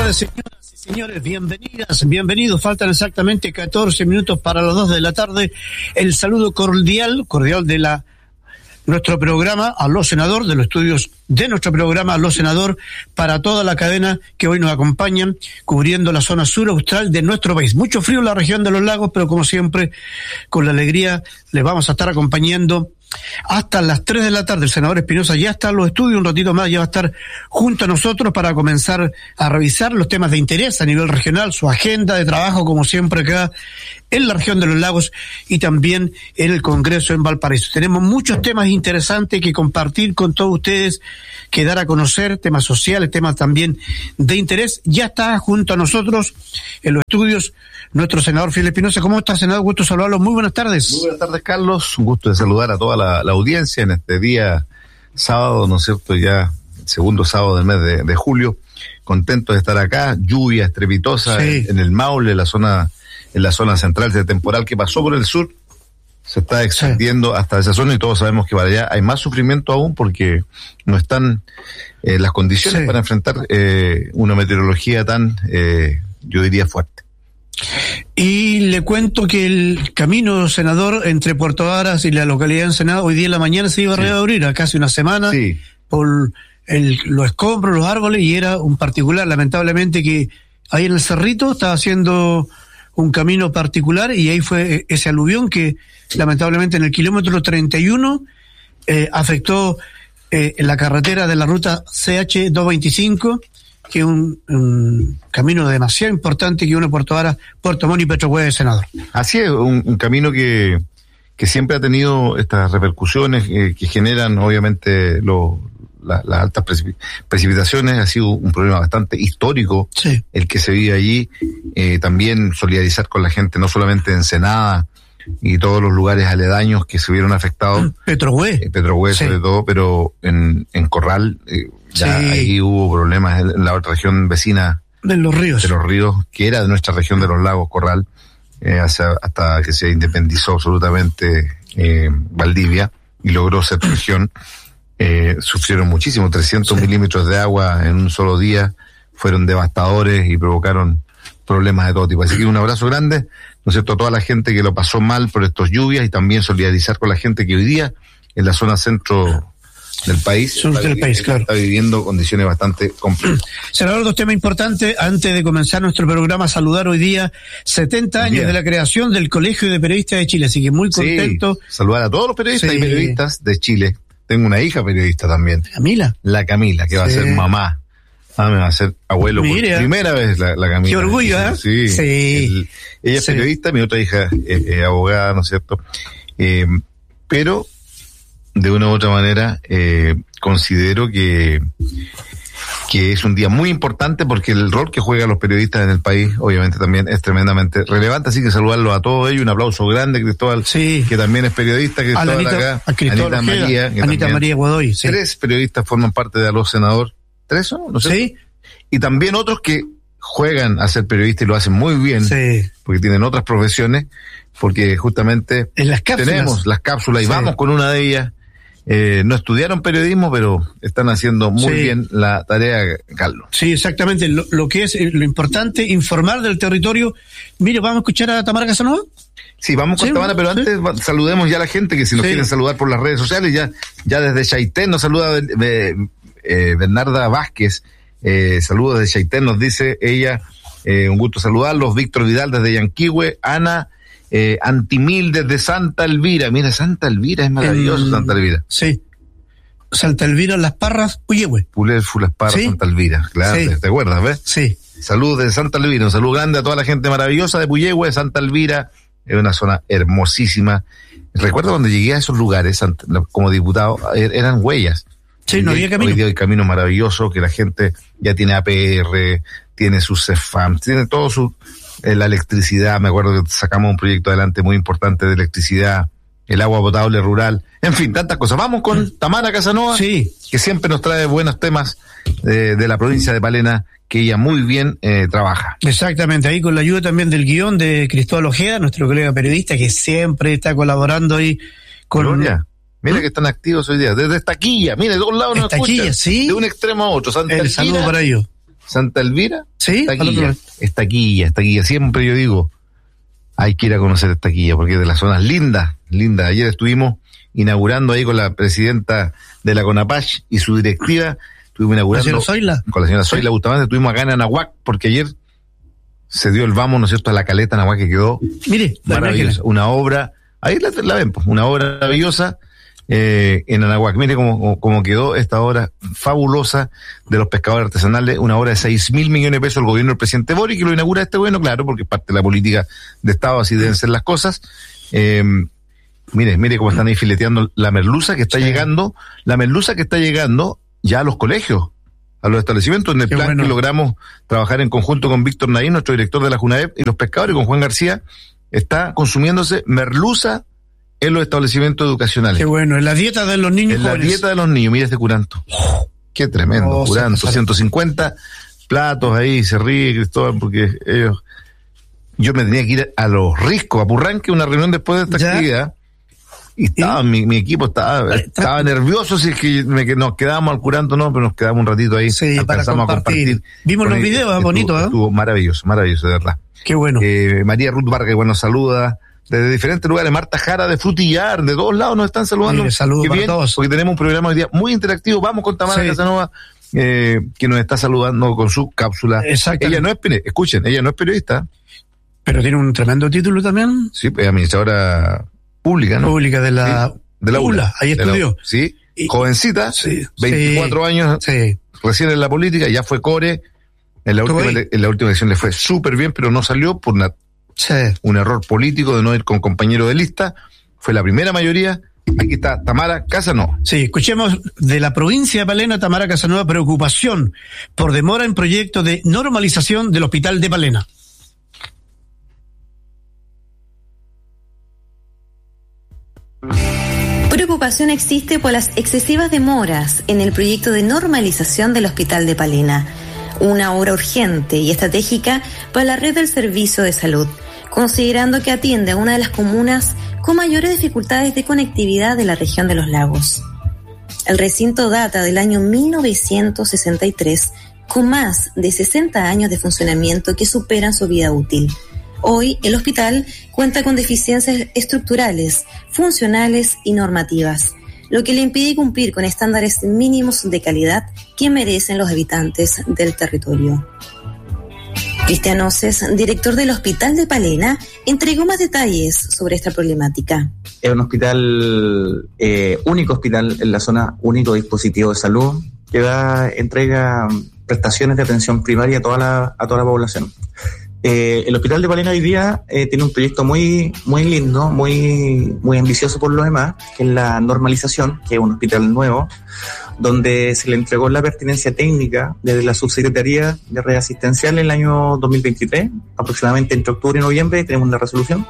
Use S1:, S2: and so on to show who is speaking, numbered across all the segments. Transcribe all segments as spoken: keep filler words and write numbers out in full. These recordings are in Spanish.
S1: tardes, señoras y señores, bienvenidas, bienvenidos. Faltan exactamente catorce minutos para las dos de la tarde. El saludo cordial, cordial de la nuestro programa a los senador, de los estudios de nuestro programa a los senador, para toda la cadena que hoy nos acompañan, cubriendo la zona sur austral de nuestro país. Mucho frío en la región de los lagos, pero como siempre, con la alegría, les vamos a estar acompañando hasta las tres de la tarde. El senador Espinosa ya está en los estudios, un ratito más ya va a estar junto a nosotros para comenzar a revisar los temas de interés a nivel regional, su agenda de trabajo, como siempre acá en la región de los lagos y también en el Congreso en Valparaíso. Tenemos muchos temas interesantes que compartir con todos ustedes, que dar a conocer, temas sociales, temas también de interés. Ya está junto a nosotros en los estudios nuestro senador Fidel Espinosa. ¿Cómo está, senador? Gusto saludarlo. Muy buenas tardes.
S2: Muy buenas tardes, Carlos. Un gusto de saludar a toda la, la audiencia en este día sábado, ¿no es cierto? Ya el segundo sábado del mes de, de julio. Contento de estar acá. Lluvia estrepitosa sí. en, en el Maule, la zona, en la zona central de temporal que pasó por el sur. Se está extendiendo sí. hasta esa zona y todos sabemos que para allá hay más sufrimiento aún porque no están eh, las condiciones sí. para enfrentar eh, una meteorología tan, eh, yo diría, fuerte.
S1: Y le cuento que el camino, senador, entre Puerto Varas y la localidad de Ensenada, hoy día en la mañana se iba a sí. reabrir, a casi una semana, sí. por el, los escombros, los árboles, y era un particular, lamentablemente, que ahí en el Cerrito estaba haciendo un camino particular y ahí fue ese aluvión que lamentablemente en el kilómetro treinta y uno eh, afectó eh, en la carretera de la ruta C H doscientos veinticinco, que es un, un camino demasiado importante que une Puerto Varas, Puerto Montt y Petrohueve, senador.
S2: Así es, un, un camino que, que siempre ha tenido estas repercusiones eh, que generan obviamente lo, la, las altas precip- precipitaciones. Ha sido un problema bastante histórico sí. el que se vive allí. Eh, también solidarizar con la gente, no solamente de Ensenada y todos los lugares aledaños que se vieron afectados.
S1: Petrohueve.
S2: Eh, Petrohueve sí. sobre todo, pero en, en Corral eh, ya sí. ahí hubo problemas en la otra región vecina.
S1: De los ríos.
S2: De los ríos, que era de nuestra región de los lagos, Corral, eh, hasta, hasta que se independizó absolutamente eh, Valdivia y logró ser región. Eh, sufrieron muchísimo, trescientos sí. milímetros de agua en un solo día, fueron devastadores y provocaron problemas de todo tipo. Así que un abrazo grande, ¿no es cierto?, a toda la gente que lo pasó mal por estos lluvias y también solidarizar con la gente que hoy día en la zona centro del país,
S1: está, del país
S2: está,
S1: claro.
S2: está viviendo condiciones bastante complejas.
S1: Senador, dos temas importantes antes de comenzar nuestro programa. Saludar hoy día setenta años Bien. de la creación del Colegio de Periodistas de Chile, así que muy contento.
S2: Sí, saludar a todos los periodistas sí. y periodistas de Chile. Tengo una hija periodista también.
S1: Camila.
S2: La Camila, que va sí. a ser mamá. Ah, me va a ser abuelo
S1: Mira.
S2: por primera vez la, la Camila.
S1: Qué orgullo, ¿eh?
S2: Sí.
S1: sí.
S2: El, ella es
S1: sí.
S2: periodista, mi otra hija es eh, eh, abogada, ¿no es cierto? Eh, pero, de una u otra manera, eh, considero que, que es un día muy importante porque el rol que juegan los periodistas en el país, obviamente también es tremendamente relevante, así que saludarlos a todos ellos, un aplauso grande, Cristóbal,
S1: sí.
S2: que también es periodista, Cristóbal
S1: Anita,
S2: acá,
S1: a Cristóbal
S2: Anita
S1: Ojeda,
S2: María, que
S1: Anita María Godoy, sí.
S2: Tres periodistas forman parte de Aló Senador. ¿Tres son? No sé.
S1: Sí.
S2: Y también otros que juegan a ser periodistas y lo hacen muy bien, sí. porque tienen otras profesiones, porque justamente
S1: en las
S2: tenemos las cápsulas y sí. vamos con una de ellas. Eh, no estudiaron periodismo, pero están haciendo muy sí. bien la tarea, Carlos.
S1: Sí, exactamente. Lo, lo que es lo importante, informar del territorio. Mire, ¿vamos a escuchar a Tamara Casanova?
S2: Sí, vamos con sí, Tamara, pero sí. antes saludemos ya a la gente que si nos sí. quieren saludar por las redes sociales, ya, ya desde Chaitén nos saluda eh, eh, Bernarda Vázquez. Eh, saludos de Chaitén, nos dice ella, eh, un gusto saludarlos. Víctor Vidal desde Yanquihue, Ana eh, Antimil desde Santa Elvira. Mira, Santa Elvira es maravilloso, en, Santa Elvira.
S1: Sí. Santa Elvira, Las Parras, Puyehue.
S2: Pulelfu, Las Parras, ¿sí? Santa Elvira, claro, sí. ¿te acuerdas, ves?
S1: Sí.
S2: Saludos de Santa Elvira, un saludo grande a toda la gente maravillosa de Puyehue, Santa Elvira, es una zona hermosísima. Recuerdo cuando llegué a esos lugares como diputado, eran huellas.
S1: Sí, no había camino.
S2: Hoy día hay caminos maravillosos que la gente ya tiene A P R, tiene sus CEFAM, tiene todo su, eh, la electricidad. Me acuerdo que sacamos un proyecto adelante muy importante de electricidad, el agua potable rural, en fin, tantas cosas. Vamos con Tamara Casanova,
S1: sí.
S2: que siempre nos trae buenos temas de, de la provincia de Palena, que ella muy bien eh, trabaja.
S1: Exactamente, ahí con la ayuda también del guión de Cristóbal Ojeda, nuestro colega periodista, que siempre está colaborando ahí con...
S2: Gloria. Mira que están activos hoy día. Desde Estaquilla, mira, de dos lados nos escuchan.
S1: ¿Sí?
S2: De un extremo a otro. Santa
S1: El
S2: Elvira,
S1: saludo para ellos.
S2: Santa Elvira,
S1: Sí,
S2: Estaquilla, Estaquilla, Estaquilla. Siempre yo digo, hay que ir a conocer Estaquilla, porque es de las zonas lindas, lindas. Ayer estuvimos inaugurando ahí con la presidenta de la CONAPACH y su directiva, estuvimos inaugurando
S1: ¿La señora
S2: con la señora Zoila, sí. Bustamante, estuvimos acá en Anahuac, porque ayer se dio el vamos, ¿no es cierto?, a la caleta Anahuac, que quedó
S1: Mire,
S2: maravillosa. Una obra, ahí la, la ven, pues, una obra maravillosa eh, en Anahuac. Mire cómo, cómo quedó esta obra fabulosa de los pescadores artesanales, una obra de seis mil millones de pesos el gobierno del presidente Boric, que lo inaugura este gobierno, claro, porque es parte de la política de Estado, así deben ser las cosas. Eh, mire, mire cómo están ahí fileteando la merluza que está sí. llegando, la merluza que está llegando ya a los colegios, a los establecimientos, en el Qué plan bueno. que logramos trabajar en conjunto con Víctor Naín, nuestro director de la JUNAEP, y los pescadores, con Juan García, está consumiéndose merluza en los establecimientos educacionales.
S1: Qué bueno, en la dieta de los niños
S2: En
S1: jóvenes.
S2: la dieta de los niños, mira este curanto. Qué tremendo, oh, curanto, ciento cincuenta platos ahí, se ríe Cristóbal, porque ellos... Yo me tenía que ir a Los Riscos, a Purranque, una reunión después de esta ¿Ya? actividad, y estaba, ¿Sí? mi, mi equipo estaba, estaba nervioso, si es que me, nos quedábamos al curanto, no, pero nos quedamos un ratito ahí,
S1: sí,
S2: alcanzamos a compartir.
S1: Vimos los videos, estuvo, bonitos, ¿eh?
S2: Estuvo maravilloso, maravilloso, de verdad.
S1: Qué bueno.
S2: Eh, María Ruth Vargas, bueno, saluda desde diferentes lugares. Marta Jara de Frutillar, de todos lados nos están saludando.
S1: Mire, saludos para
S2: bien,
S1: todos.
S2: Porque tenemos un programa hoy día muy interactivo. Vamos con Tamara sí. Casanova, eh, que nos está saludando con su cápsula. Ella no es, escuchen, ella no es periodista.
S1: Pero tiene un tremendo título también.
S2: Sí, es administradora pública, ¿no?
S1: Pública de la... Sí,
S2: de la U L A.
S1: Ahí estudió.
S2: La, sí, y, jovencita,
S1: sí,
S2: veinticuatro
S1: sí,
S2: años,
S1: sí.
S2: recién en la política, ya fue core. En la última, en la última elección le fue súper bien, pero no salió por una, sí. un error político de no ir con compañero de lista. Fue la primera mayoría. Aquí está Tamara Casanova.
S1: Sí, escuchemos de la provincia de Palena, Tamara Casanova, preocupación por demora en proyecto de normalización del hospital de Palena.
S3: Preocupación existe por las excesivas demoras en el proyecto de normalización del Hospital de Palena, una obra urgente y estratégica para la red del servicio de salud, considerando que atiende a una de las comunas con mayores dificultades de conectividad de la región de los lagos. El recinto data del año mil novecientos sesenta y tres, con más de sesenta años de funcionamiento que superan su vida útil. Hoy, el hospital cuenta con deficiencias estructurales, funcionales y normativas, lo que le impide cumplir con estándares mínimos de calidad que merecen los habitantes del territorio. Cristian Oces, director del Hospital de Palena, entregó más detalles sobre esta problemática.
S4: Es un hospital, eh, único hospital en la zona, único dispositivo de salud que da, entrega prestaciones de atención primaria a toda la, a toda la población. Eh, el Hospital de Palena hoy día eh, tiene un proyecto muy muy lindo, muy muy ambicioso por lo demás, que es la normalización, que es un hospital nuevo, donde se le entregó la pertinencia técnica desde la Subsecretaría de Red Asistencial en el año dos mil veintitrés, aproximadamente entre octubre y noviembre, tenemos una resolución.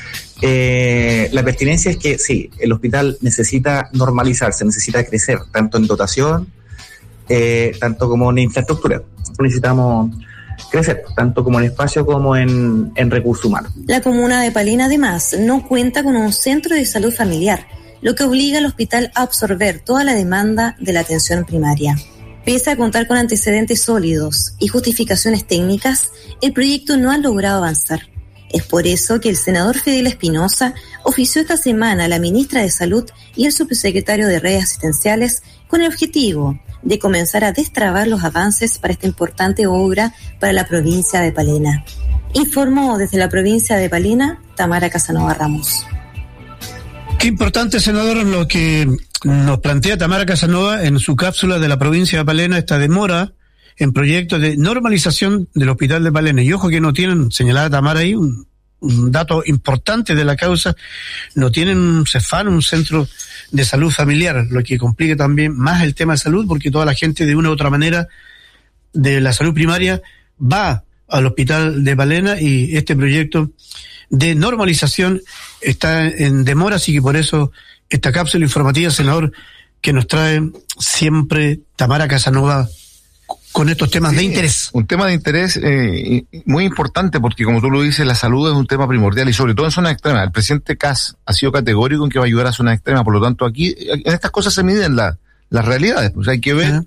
S4: Eh, la pertinencia es que sí, el hospital necesita normalizarse, necesita crecer, tanto en dotación, eh, tanto como en infraestructura. Necesitamos crecer, tanto como en espacio como en, en recursos humanos.
S3: La comuna de Palena, además, no cuenta con un centro de salud familiar, lo que obliga al hospital a absorber toda la demanda de la atención primaria. Pese a contar con antecedentes sólidos y justificaciones técnicas, el proyecto no ha logrado avanzar. Es por eso que el senador Fidel Espinosa ofició esta semana a la ministra de Salud y el subsecretario de Redes Asistenciales con el objetivo de comenzar a destrabar los avances para esta importante obra para la provincia de Palena. Informó desde la provincia de Palena, Tamara Casanova Ramos.
S1: Qué importante, senador, lo que nos plantea Tamara Casanova en su cápsula de la provincia de Palena, esta demora en proyectos de normalización del hospital de Palena. Y ojo que no tienen, señalada Tamara ahí, un, un dato importante de la causa, no tienen un CEFAM, un centro de salud familiar, lo que complica también más el tema de salud, porque toda la gente de una u otra manera de la salud primaria va al hospital de Palena, y este proyecto de normalización está en demora, así que por eso esta cápsula informativa, senador, que nos trae siempre Tamara Casanova con estos temas sí, de interés.
S2: Un tema de interés eh, muy importante, porque como tú lo dices, la salud es un tema primordial, y sobre todo en zonas extremas. El presidente Kass ha sido categórico en que va a ayudar a zonas extremas, por lo tanto aquí en estas cosas se miden la, las realidades, pues hay que ver uh-huh.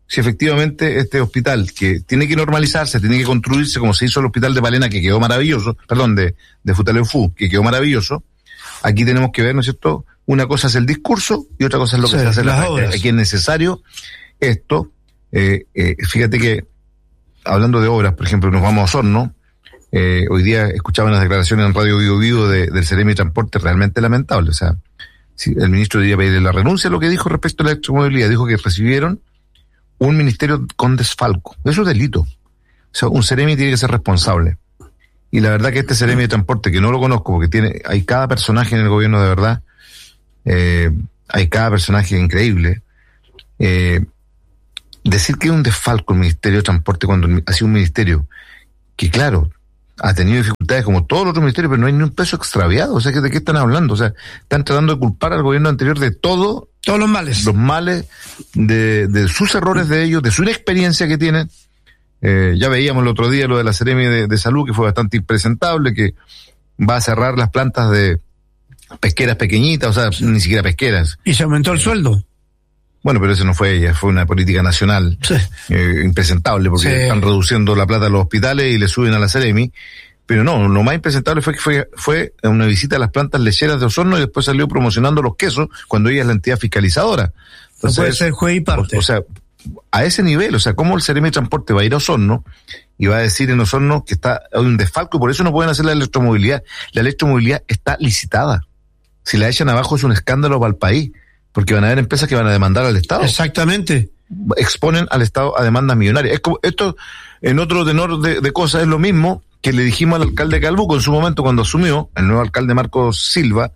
S2: si efectivamente este hospital, que tiene que normalizarse, tiene que construirse como se hizo el hospital de Palena, que quedó maravilloso, perdón, de, de Futaleufú, que quedó maravilloso, aquí tenemos que ver, ¿no es cierto? Una cosa es el discurso y otra cosa es lo que sí, se hace en las obras. Aquí es necesario esto. Eh, eh, fíjate que, hablando de obras, por ejemplo, nos vamos a Osorno. Eh, hoy día escuchaba unas declaraciones en Radio Vivo Vivo de, del Ceremi de Transporte realmente lamentable. O sea, si el ministro debería pedirle la renuncia a lo que dijo respecto a la electromovilidad. Dijo que recibieron un ministerio con desfalco. Eso es delito. O sea, un Ceremi tiene que ser responsable. Y la verdad que este Ceremi de Transporte, que no lo conozco porque tiene, hay cada personaje en el gobierno de verdad, eh, hay cada personaje increíble. Eh, decir que es un desfalco el Ministerio de Transporte cuando ha sido un ministerio que, claro, ha tenido dificultades como todos los otros ministerios, pero no hay ni un peso extraviado. O sea, ¿de qué están hablando? O sea, están tratando de culpar al gobierno anterior de todo.
S1: Todos los males.
S2: Los males, de, de sus errores de ellos, de su inexperiencia que tienen. Eh, ya veíamos el otro día lo de la Seremi de, de Salud, que fue bastante impresentable, que va a cerrar las plantas de pesqueras pequeñitas, o sea, sí. Ni siquiera pesqueras.
S1: ¿Y se aumentó el sueldo?
S2: Bueno, pero eso no fue ella, fue una política nacional, sí. eh, impresentable, porque sí. Están reduciendo la plata a los hospitales y le suben a la Seremi. Pero no, lo más impresentable fue que fue, fue una visita a las plantas lecheras de Osorno y después salió promocionando los quesos cuando ella es la entidad fiscalizadora.
S1: Entonces, no puede ser juez y parte.
S2: O, o sea, a ese nivel, o sea, ¿cómo el Ceremi de Transporte va a ir a Osorno y va a decir en Osorno que está hay un desfalco y por eso no pueden hacer la electromovilidad? La electromovilidad está licitada. Si la echan abajo es un escándalo para el país, porque van a haber empresas que van a demandar al Estado.
S1: Exactamente.
S2: Exponen al Estado a demandas millonarias. Es como, esto, en otro tenor de, de cosas, es lo mismo que le dijimos al alcalde Calbuco en su momento cuando asumió, el nuevo alcalde Marcos Silva,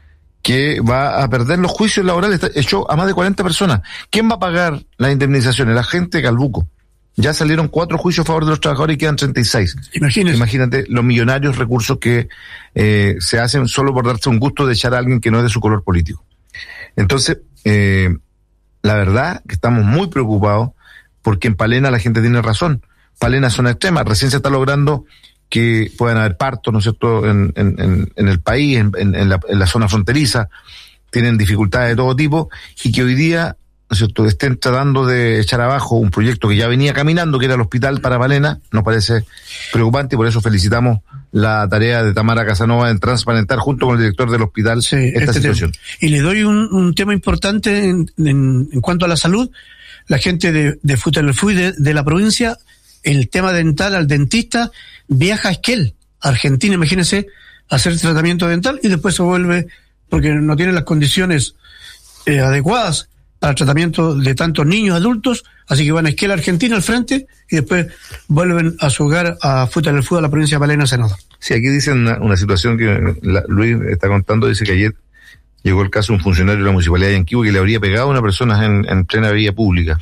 S2: que va a perder los juicios laborales, echó a más de cuarenta personas. ¿Quién va a pagar las indemnizaciones? La gente de Calbuco. Ya salieron cuatro juicios a favor de los trabajadores y quedan treinta y seis.
S1: Imagínese.
S2: Imagínate los millonarios recursos que eh, se hacen solo por darse un gusto de echar a alguien que no es de su color político. Entonces, eh, la verdad que estamos muy preocupados porque en Palena la gente tiene razón. Palena es zona extrema, recién se está logrando que puedan haber partos, ¿no es cierto?, en, en, en el país, en, en, la, en la zona fronteriza, tienen dificultades de todo tipo, y que hoy día, ¿no es cierto?, estén tratando de echar abajo un proyecto que ya venía caminando, que era el hospital para Palena, nos parece preocupante, y por eso felicitamos la tarea de Tamara Casanova en transparentar junto con el director del hospital sí, esta este situación.
S1: Tema. Y le doy un, un tema importante en, en, en cuanto a la salud. La gente de, de Futaleufú y de, de la provincia, el tema dental al dentista, viaja a Esquel, Argentina, imagínense, a hacer tratamiento dental y después se vuelve, porque no tiene las condiciones eh, adecuadas para el tratamiento de tantos niños, adultos, así que van a Esquel, Argentina, al frente, y después vuelven a su hogar a Futaleufú, a la provincia de Palena, Senador.
S2: Sí, aquí dicen una, una situación que la, Luis está contando, dice que ayer llegó el caso de un funcionario de la Municipalidad de Yanquihue que le habría pegado a una persona en, en plena vía pública.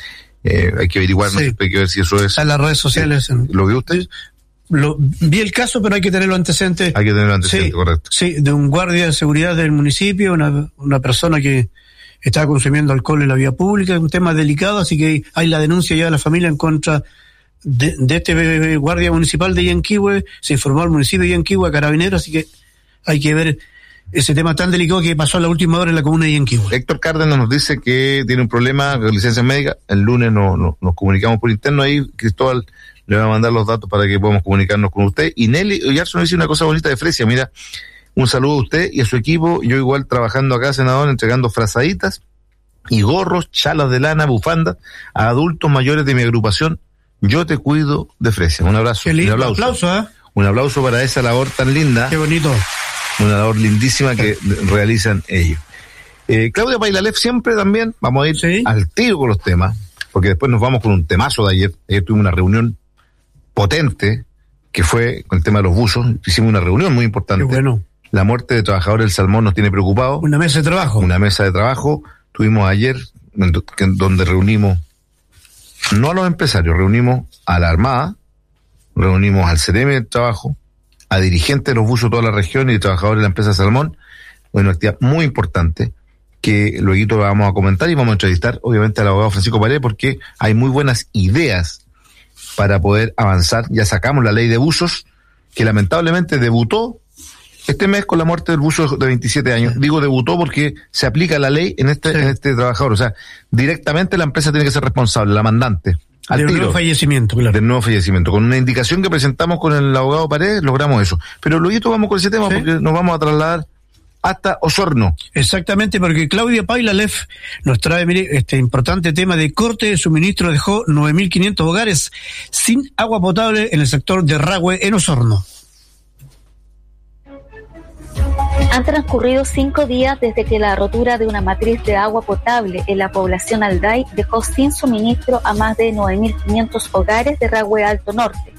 S2: Eh, hay que averiguar, sí. No sé, hay que ver si eso es...
S1: Está en las redes sociales.
S2: Eh, ¿Lo vio usted?
S1: Lo, vi el caso, pero hay que tener los antecedentes.
S2: Hay que tener los antecedentes, sí, correcto.
S1: Sí, de un guardia de seguridad del municipio, una, una persona que estaba consumiendo alcohol en la vía pública, un tema delicado, así que hay la denuncia ya de la familia en contra de, de este guardia municipal de Yanquihue, se informó al municipio de Yanquihue, a Carabineros, así que hay que ver ese tema tan delicado que pasó a la última hora en la comuna de Yanquihue.
S2: Héctor Cárdenas nos dice que tiene un problema con licencia médica, el lunes no, no, nos comunicamos por interno, ahí Cristóbal le va a mandar los datos para que podamos comunicarnos con usted. Y Nelly Oyarzo nos dice una cosa bonita de Fresia, mira, un saludo a usted y a su equipo, yo igual trabajando acá, senador, entregando frazaditas y gorros, chalas de lana, bufandas a adultos mayores de mi agrupación, Yo Te Cuido de Fresia. Un abrazo.
S1: Qué lindo,
S2: un aplauso.
S1: aplauso ¿eh?
S2: Un aplauso para esa labor tan linda.
S1: Qué bonito.
S2: Una labor lindísima que realizan ellos. Eh, Claudia Pailalef siempre también, vamos a ir ¿sí? al tiro con los temas, porque después nos vamos con un temazo de ayer. Ayer tuvimos una reunión potente, que fue con el tema de los buzos, hicimos una reunión muy importante.
S1: Qué bueno.
S2: La muerte de trabajadores del salmón nos tiene preocupados.
S1: Una mesa de trabajo.
S2: Una mesa de trabajo. Tuvimos ayer, donde reunimos, no a los empresarios, reunimos a la Armada, reunimos al Ceremi del Trabajo, a dirigentes de los buzos de toda la región y de trabajadores de la empresa Salmón. Una actividad muy importante que luego vamos a comentar y vamos a entrevistar obviamente al abogado Francisco Paredes porque hay muy buenas ideas para poder avanzar. Ya sacamos la ley de buzos que lamentablemente debutó este mes con la muerte del buzo de veintisiete años. Digo debutó porque se aplica la ley en este, sí. en este trabajador. O sea, directamente la empresa tiene que ser responsable, la mandante. Al
S1: del
S2: tiro,
S1: nuevo fallecimiento, claro.
S2: Del nuevo fallecimiento. Con una indicación que presentamos con el abogado Paredes, logramos eso. Pero luego vamos con ese tema, ¿sí? Porque nos vamos a trasladar hasta Osorno.
S1: Exactamente, porque Claudia Pailalef nos trae, mire, este importante tema de corte de suministro. Dejó nueve mil quinientos hogares sin agua potable en el sector de Rahue, en Osorno.
S5: Han transcurrido cinco días desde que la rotura de una matriz de agua potable en la población Alday dejó sin suministro a más de nueve mil quinientos hogares de Rahue Alto Norte.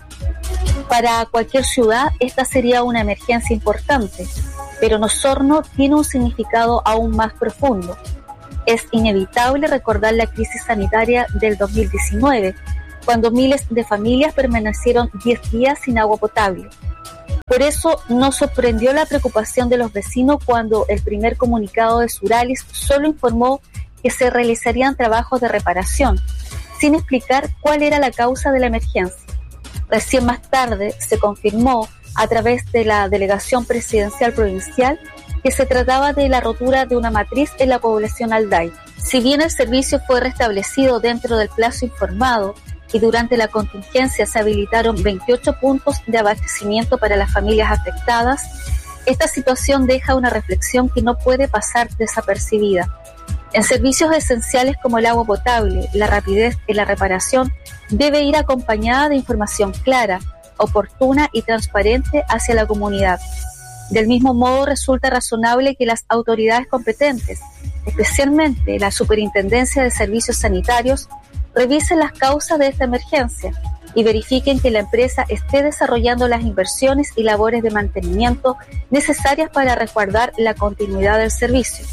S5: Para cualquier ciudad, esta sería una emergencia importante, pero en Osorno tiene un significado aún más profundo. Es inevitable recordar la crisis sanitaria del dos mil diecinueve, cuando miles de familias permanecieron diez días sin agua potable. Por eso nos sorprendió la preocupación de los vecinos cuando el primer comunicado de Suralis solo informó que se realizarían trabajos de reparación, sin explicar cuál era la causa de la emergencia. Recién más tarde se confirmó a través de la Delegación Presidencial Provincial que se trataba de la rotura de una matriz en la población Alday. Si bien el servicio fue restablecido dentro del plazo informado, y durante la contingencia se habilitaron veintiocho puntos de abastecimiento para las familias afectadas, esta situación deja una reflexión que no puede pasar desapercibida. En servicios esenciales como el agua potable, la rapidez en la reparación debe ir acompañada de información clara, oportuna y transparente hacia la comunidad. Del mismo modo, resulta razonable que las autoridades competentes, especialmente la Superintendencia de Servicios Sanitarios, revisen las causas de esta emergencia y verifiquen que la empresa esté desarrollando las inversiones y labores de mantenimiento necesarias para resguardar la continuidad del servicio.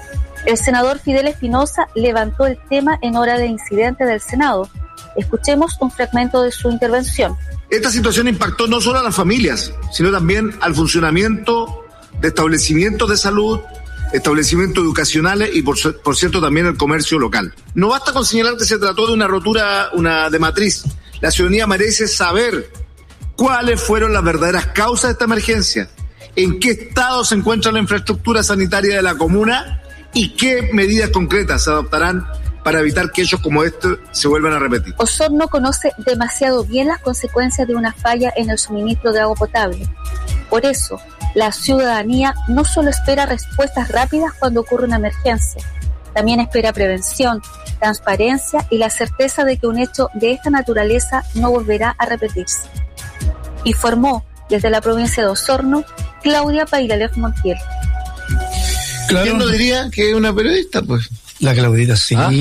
S5: El senador Fidel Espinosa levantó el tema en hora del incidente del Senado. Escuchemos un fragmento de su intervención.
S6: Esta situación impactó no solo a las familias, sino también al funcionamiento de establecimientos de salud, establecimientos educacionales y, por, por cierto, también el comercio local. No basta con señalar que se trató de una rotura una de matriz. La ciudadanía merece saber cuáles fueron las verdaderas causas de esta emergencia, en qué estado se encuentra la infraestructura sanitaria de la comuna y qué medidas concretas se adoptarán para evitar que hechos como este se vuelvan a repetir.
S5: Osorno conoce demasiado bien las consecuencias de una falla en el suministro de agua potable. Por eso, la ciudadanía no solo espera respuestas rápidas cuando ocurre una emergencia, también espera prevención, transparencia y la certeza de que un hecho de esta naturaleza no volverá a repetirse. Informó desde la provincia de Osorno, Claudia Pailalef Montiel.
S2: Claro. ¿Quién no diría que es una periodista, pues?
S1: La Claudita, sí. ¿Ah?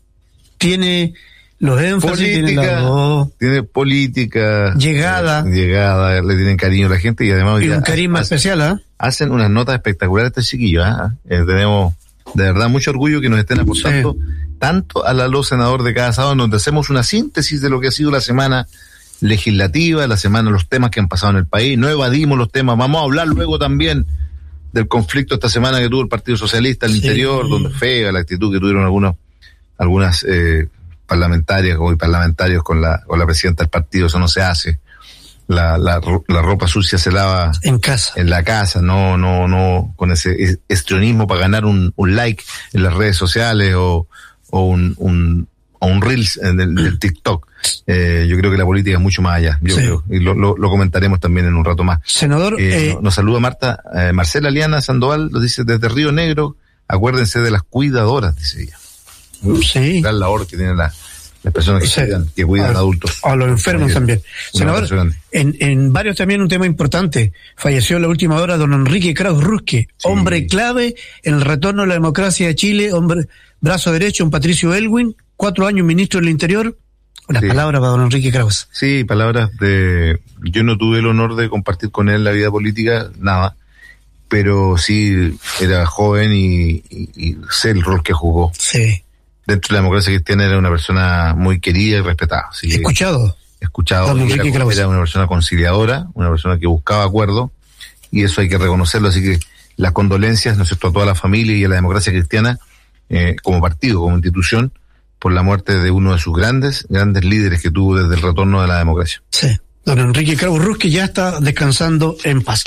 S1: Tiene los énfasis, política, tiene la voz,
S2: tiene política,
S1: llegada,
S2: eh, llegada, le tienen cariño a la gente y además
S1: y un carisma hacen, especial, ¿ah? ¿eh?
S2: Hacen unas notas espectaculares estos chiquillos, ¿eh? Eh, tenemos de verdad mucho orgullo que nos estén aportando sí. tanto a la luz senador de cada sábado, donde hacemos una síntesis de lo que ha sido la semana legislativa, la semana, los temas que han pasado en el país, no evadimos los temas, vamos a hablar luego también del conflicto esta semana que tuvo el Partido Socialista al sí. interior, donde fea la actitud que tuvieron algunos, algunas eh, parlamentarias o parlamentarios con la, con la presidenta del partido, eso no se hace. La, la, la ropa sucia se lava
S1: en casa,
S2: en la casa, no, no, no, con ese histrionismo para ganar un, un like en las redes sociales o, o un, un, o un reels en el, del TikTok. Eh, yo creo que la política es mucho más allá. Yo sí. creo, y lo, lo, lo comentaremos también en un rato más.
S1: Senador,
S2: eh,
S1: eh,
S2: nos, nos saluda Marta, eh, Marcela Liana Sandoval, nos dice desde Río Negro, acuérdense de las cuidadoras, dice ella.
S1: Sí.
S2: Gran labor que tienen la, las personas que, sí. cuidan, que cuidan a, a adultos.
S1: A los enfermos también. Senador, en, en varios también un tema importante. Falleció en la última hora don Enrique Kraus Rusque, sí. hombre clave en el retorno a la democracia de Chile, hombre brazo derecho, un Patricio Elwin, cuatro años ministro del Interior. Unas sí. palabras para don Enrique Kraus.
S2: Sí, palabras de... Yo no tuve el honor de compartir con él la vida política, nada, pero sí era joven y, y, y sé el rol que jugó.
S1: Sí.
S2: Dentro de la democracia cristiana era una persona muy querida y respetada. Así
S1: escuchado.
S2: Escuchado. Don Enrique era, Kraus. Era una persona conciliadora, una persona que buscaba acuerdo, y eso hay que reconocerlo. Así que las condolencias, ¿no es cierto?, a toda la familia y a la democracia cristiana, eh, como partido, como institución, por la muerte de uno de sus grandes, grandes líderes que tuvo desde el retorno de la democracia.
S1: Sí. Don Enrique Kraus-Ruz, que ya está descansando en paz.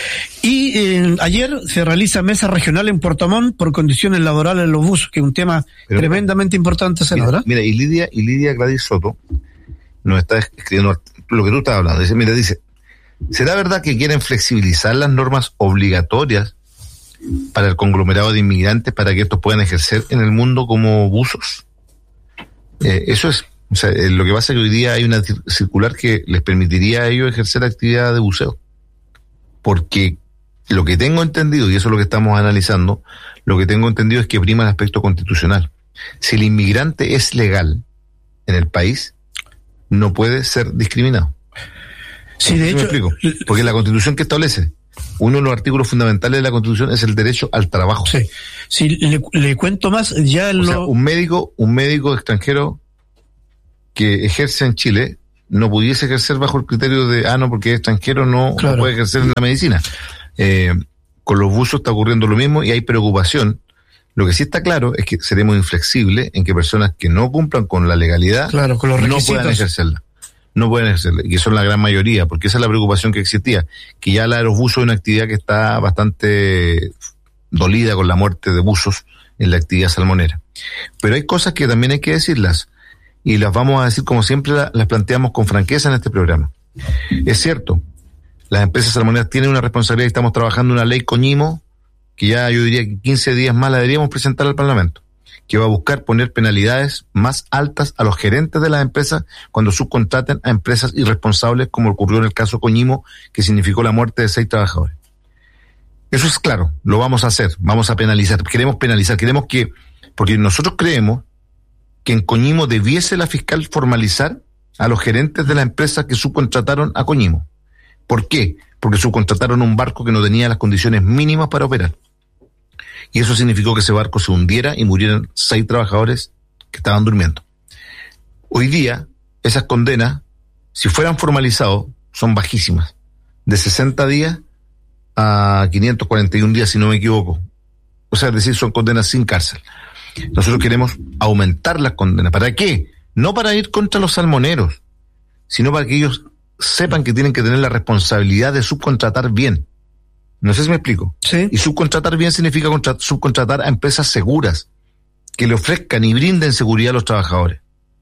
S1: Y eh, ayer se realiza mesa regional en Puerto Montt por condiciones laborales en los buzos, que es un tema Pero, tremendamente importante, senadora.
S2: Mira, mira, y Lidia, y Lidia Gladys Soto nos está escribiendo lo que tú estás hablando. Dice, mira, dice, ¿será verdad que quieren flexibilizar las normas obligatorias para el conglomerado de inmigrantes para que estos puedan ejercer en el mundo como buzos? Eh, eso es, o sea, eh, lo que pasa es que hoy día hay una circular que les permitiría a ellos ejercer actividad de buceo. Porque lo que tengo entendido, y eso es lo que estamos analizando, lo que tengo entendido es que prima el aspecto constitucional. Si el inmigrante es legal en el país, no puede ser discriminado.
S1: Sí, de hecho,
S2: me explico? Porque la Constitución que establece, uno de los artículos fundamentales de la Constitución es el derecho al trabajo.
S1: Sí. Si le, le cuento más, ya
S2: o
S1: lo...
S2: sea, un médico, un médico extranjero que ejerce en Chile no pudiese ejercer bajo el criterio de, ah, no, porque es extranjero, no, claro. no puede ejercer en la medicina. Eh, con los buzos está ocurriendo lo mismo y hay preocupación. Lo que sí está claro es que seremos inflexibles en que personas que no cumplan con la legalidad
S1: claro, con los
S2: no puedan ejercerla. No pueden ejercerla, y que son la gran mayoría, porque esa es la preocupación que existía, que ya la de los buzos es una actividad que está bastante dolida con la muerte de buzos en la actividad salmonera. Pero hay cosas que también hay que decirlas, y las vamos a decir como siempre la, las planteamos con franqueza en este programa. Es cierto, las empresas salmoneras tienen una responsabilidad y estamos trabajando una ley Coñimo, que ya yo diría que quince días más la deberíamos presentar al Parlamento, que va a buscar poner penalidades más altas a los gerentes de las empresas cuando subcontraten a empresas irresponsables, como ocurrió en el caso Coñimo, que significó la muerte de seis trabajadores. Eso es claro, lo vamos a hacer, vamos a penalizar, queremos penalizar, queremos que, porque nosotros creemos que en Coñimo debiese la fiscal formalizar a los gerentes de las empresas que subcontrataron a Coñimo. ¿Por qué? Porque subcontrataron un barco que no tenía las condiciones mínimas para operar. Y eso significó que ese barco se hundiera y murieran seis trabajadores que estaban durmiendo. Hoy día, esas condenas, si fueran formalizados, son bajísimas. De sesenta días a quinientos cuarenta y un días, si no me equivoco. O sea, es decir, son condenas sin cárcel. Nosotros queremos aumentar las condenas. ¿Para qué? No para ir contra los salmoneros, sino para que ellos sepan que tienen que tener la responsabilidad de subcontratar bien. No sé si me explico.
S1: Sí.
S2: Y subcontratar bien significa contra- subcontratar a empresas seguras, que le ofrezcan y brinden seguridad a los trabajadores.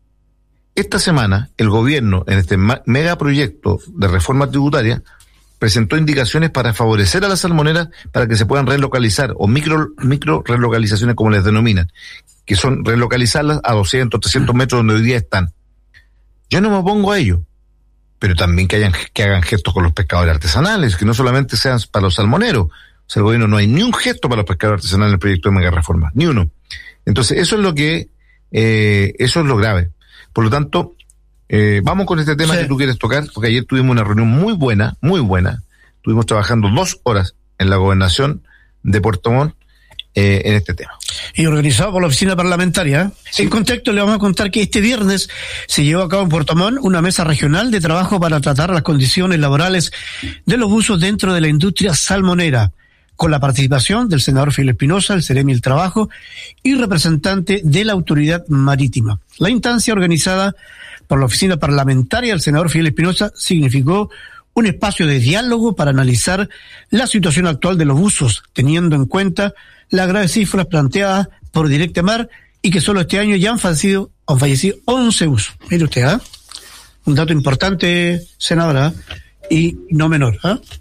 S2: Esta semana, el gobierno, en este ma- megaproyecto de reforma tributaria, presentó indicaciones para favorecer a las salmoneras para que se puedan relocalizar, o micro, micro relocalizaciones como les denominan, que son relocalizarlas a doscientos, trescientos metros donde hoy día están. Yo no me opongo a ello, pero también que hayan que hagan gestos con los pescadores artesanales, que no solamente sean para los salmoneros. O sea, el gobierno no hay ni un gesto para los pescadores artesanales en el proyecto de mega reforma, ni uno. Entonces, eso es lo que, eh, eso es lo grave. Por lo tanto, eh, vamos con este tema sí. que tú quieres tocar, porque ayer tuvimos una reunión muy buena, muy buena. Estuvimos trabajando dos horas en la gobernación de Puerto Montt eh, en este tema.
S1: Y organizado por la oficina parlamentaria. Sí. En contexto le vamos a contar que este viernes se llevó a cabo en Puerto Montt una mesa regional de trabajo para tratar las condiciones laborales de los buzos dentro de la industria salmonera, con la participación del senador Filipe Espinosa, el Ceremi del Trabajo y representante de la Autoridad Marítima. La instancia organizada por la oficina parlamentaria del senador Filipe Espinosa significó un espacio de diálogo para analizar la situación actual de los buzos, teniendo en cuenta las graves cifras planteadas por Directa Mar y que solo este año ya han fallecido, han fallecido once buzos. Mire usted, ¿ah? ¿eh? Un dato importante, senadora, y no menor, ¿ah? ¿eh?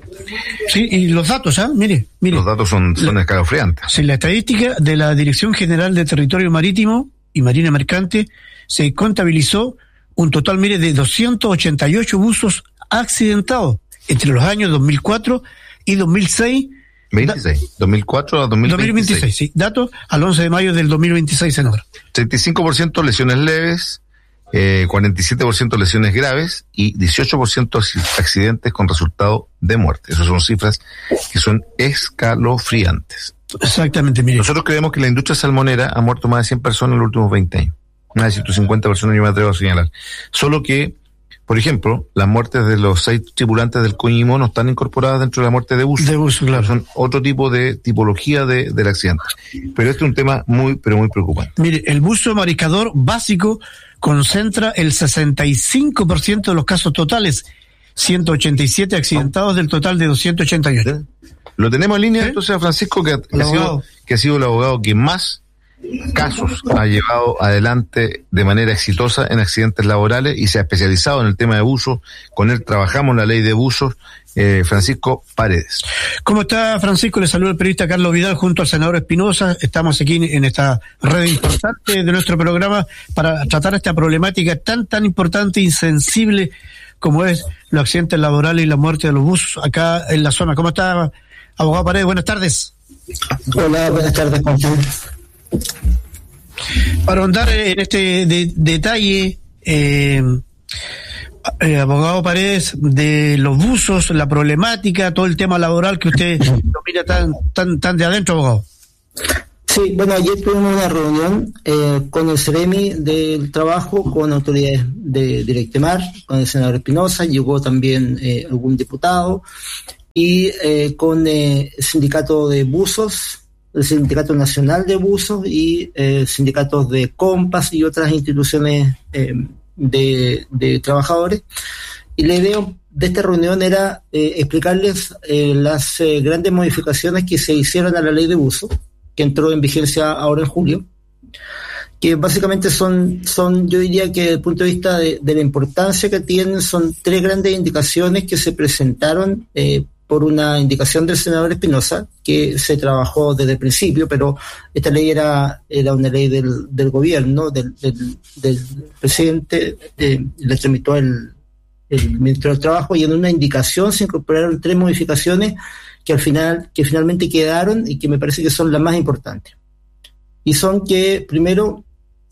S1: Sí, y los datos, ¿ah? ¿eh? Mire, mire.
S2: Los datos son, son escalofriantes.
S1: Sí, la estadística de la Dirección General de Territorio Marítimo y Marina Mercante se contabilizó un total, mire, de doscientos ochenta y ocho buzos accidentados entre los años dos mil cuatro y dos mil seis.
S2: veintiséis, dos mil cuatro a dos mil veintiséis.
S1: dos mil veintiséis, sí. Datos al once de mayo del dos mil veintiséis, senador.
S2: treinta y cinco por ciento lesiones leves, eh, cuarenta y siete por ciento lesiones graves y dieciocho por ciento accidentes con resultado de muerte. Esas son cifras que son escalofriantes.
S1: Exactamente, mire.
S2: Nosotros creemos que la industria salmonera ha muerto más de cien personas en los últimos veinte años. Más de ciento cincuenta personas, yo me atrevo a señalar. Solo que Por ejemplo, las muertes de los seis tripulantes del Coñimó no están incorporadas dentro de la muerte de buzo.
S1: De buzo, claro.
S2: Son otro tipo de tipología de, del accidente. Pero este es un tema muy, pero muy preocupante.
S1: Mire, el buzo mariscador básico concentra el sesenta y cinco por ciento de los casos totales, ciento ochenta y siete accidentados del total de doscientos ochenta y ocho.
S2: Lo tenemos en línea, ¿Eh? entonces, a Francisco, que, que, ha sido, que ha sido el abogado que más casos ha llevado adelante de manera exitosa en accidentes laborales y se ha especializado en el tema de buzos. Con él trabajamos la ley de buzos. Eh, Francisco Paredes.
S1: ¿Cómo está, Francisco? Le saluda el periodista Carlos Vidal junto al senador Espinosa. Estamos aquí en esta red importante de nuestro programa para tratar esta problemática tan, tan importante y sensible como es los accidentes laborales y la muerte de los buzos acá en la zona. ¿Cómo está, abogado Paredes? Buenas tardes.
S7: Hola, buenas tardes, ¿cómo están?
S1: Para ahondar en este de, detalle, eh, eh, abogado Paredes, de los buzos, la problemática, todo el tema laboral que usted lo mira tan, tan, tan de adentro, abogado.
S7: Sí, bueno, ayer tuvimos una reunión eh, con el CEREMI del trabajo, con autoridades de Directemar, con el senador Espinosa, llegó también eh, algún diputado, y eh, con eh, el sindicato de buzos, el Sindicato Nacional de Buzos y eh, sindicatos de Compas y otras instituciones eh, de, de trabajadores. Y la idea de esta reunión era eh, explicarles eh, las eh, grandes modificaciones que se hicieron a la ley de buzos, que entró en vigencia ahora en julio, que básicamente son, son yo diría que desde el punto de vista de, de la importancia que tienen, son tres grandes indicaciones que se presentaron eh, por una indicación del senador Espinosa, que se trabajó desde el principio, pero esta ley era, era una ley del, del gobierno, del, del, del presidente, eh, le tramitó el, el ministro del Trabajo, y en una indicación se incorporaron tres modificaciones que al final, que finalmente quedaron y que me parece que son las más importantes. Y son que, primero,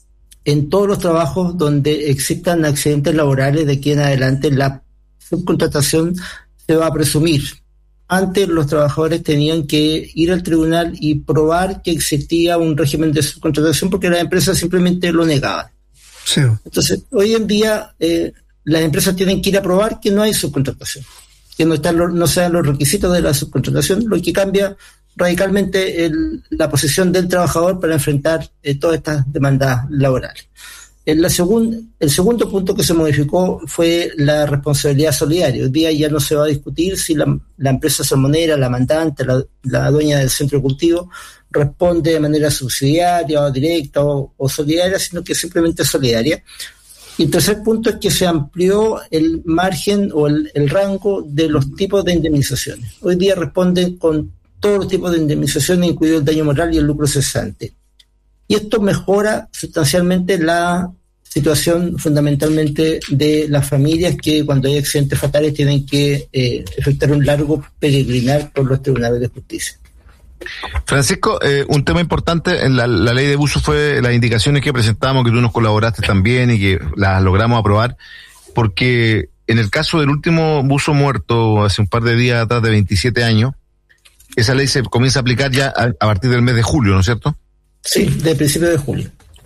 S7: en todos los trabajos donde existan accidentes laborales, de aquí en adelante la subcontratación se va a presumir. Antes los trabajadores tenían que ir al tribunal y probar que existía un régimen de subcontratación porque las empresas simplemente lo negaban. Sí. Entonces, hoy en día eh, las empresas tienen que ir a probar que no hay subcontratación, que no están los, no sean los requisitos de la subcontratación, lo que cambia radicalmente el, la posición del trabajador para enfrentar eh, todas estas demandas laborales. En la segun, el segundo punto que se modificó fue la responsabilidad solidaria. Hoy día ya no se va a discutir si la, la empresa salmonera, la mandante, la, la dueña del centro de cultivo responde de manera subsidiaria o directa o, o solidaria, sino que simplemente solidaria. Y el tercer punto es que se amplió el margen o el, el rango de los tipos de indemnizaciones. Hoy día responden con todos los tipos de indemnizaciones, incluido el daño moral y el lucro cesante. Y esto mejora sustancialmente la situación fundamentalmente de las familias que cuando hay accidentes fatales tienen que eh, efectuar un largo peregrinar por los tribunales de justicia.
S2: Francisco, eh, un tema importante en la, la ley de buzos fue las indicaciones que presentamos, que tú nos colaboraste también y que las logramos aprobar, porque en el caso del último buzo muerto hace un par de días atrás de veintisiete años, esa ley se comienza a aplicar ya a, a partir del mes de julio, ¿no es cierto?
S7: Sí, de principio de julio.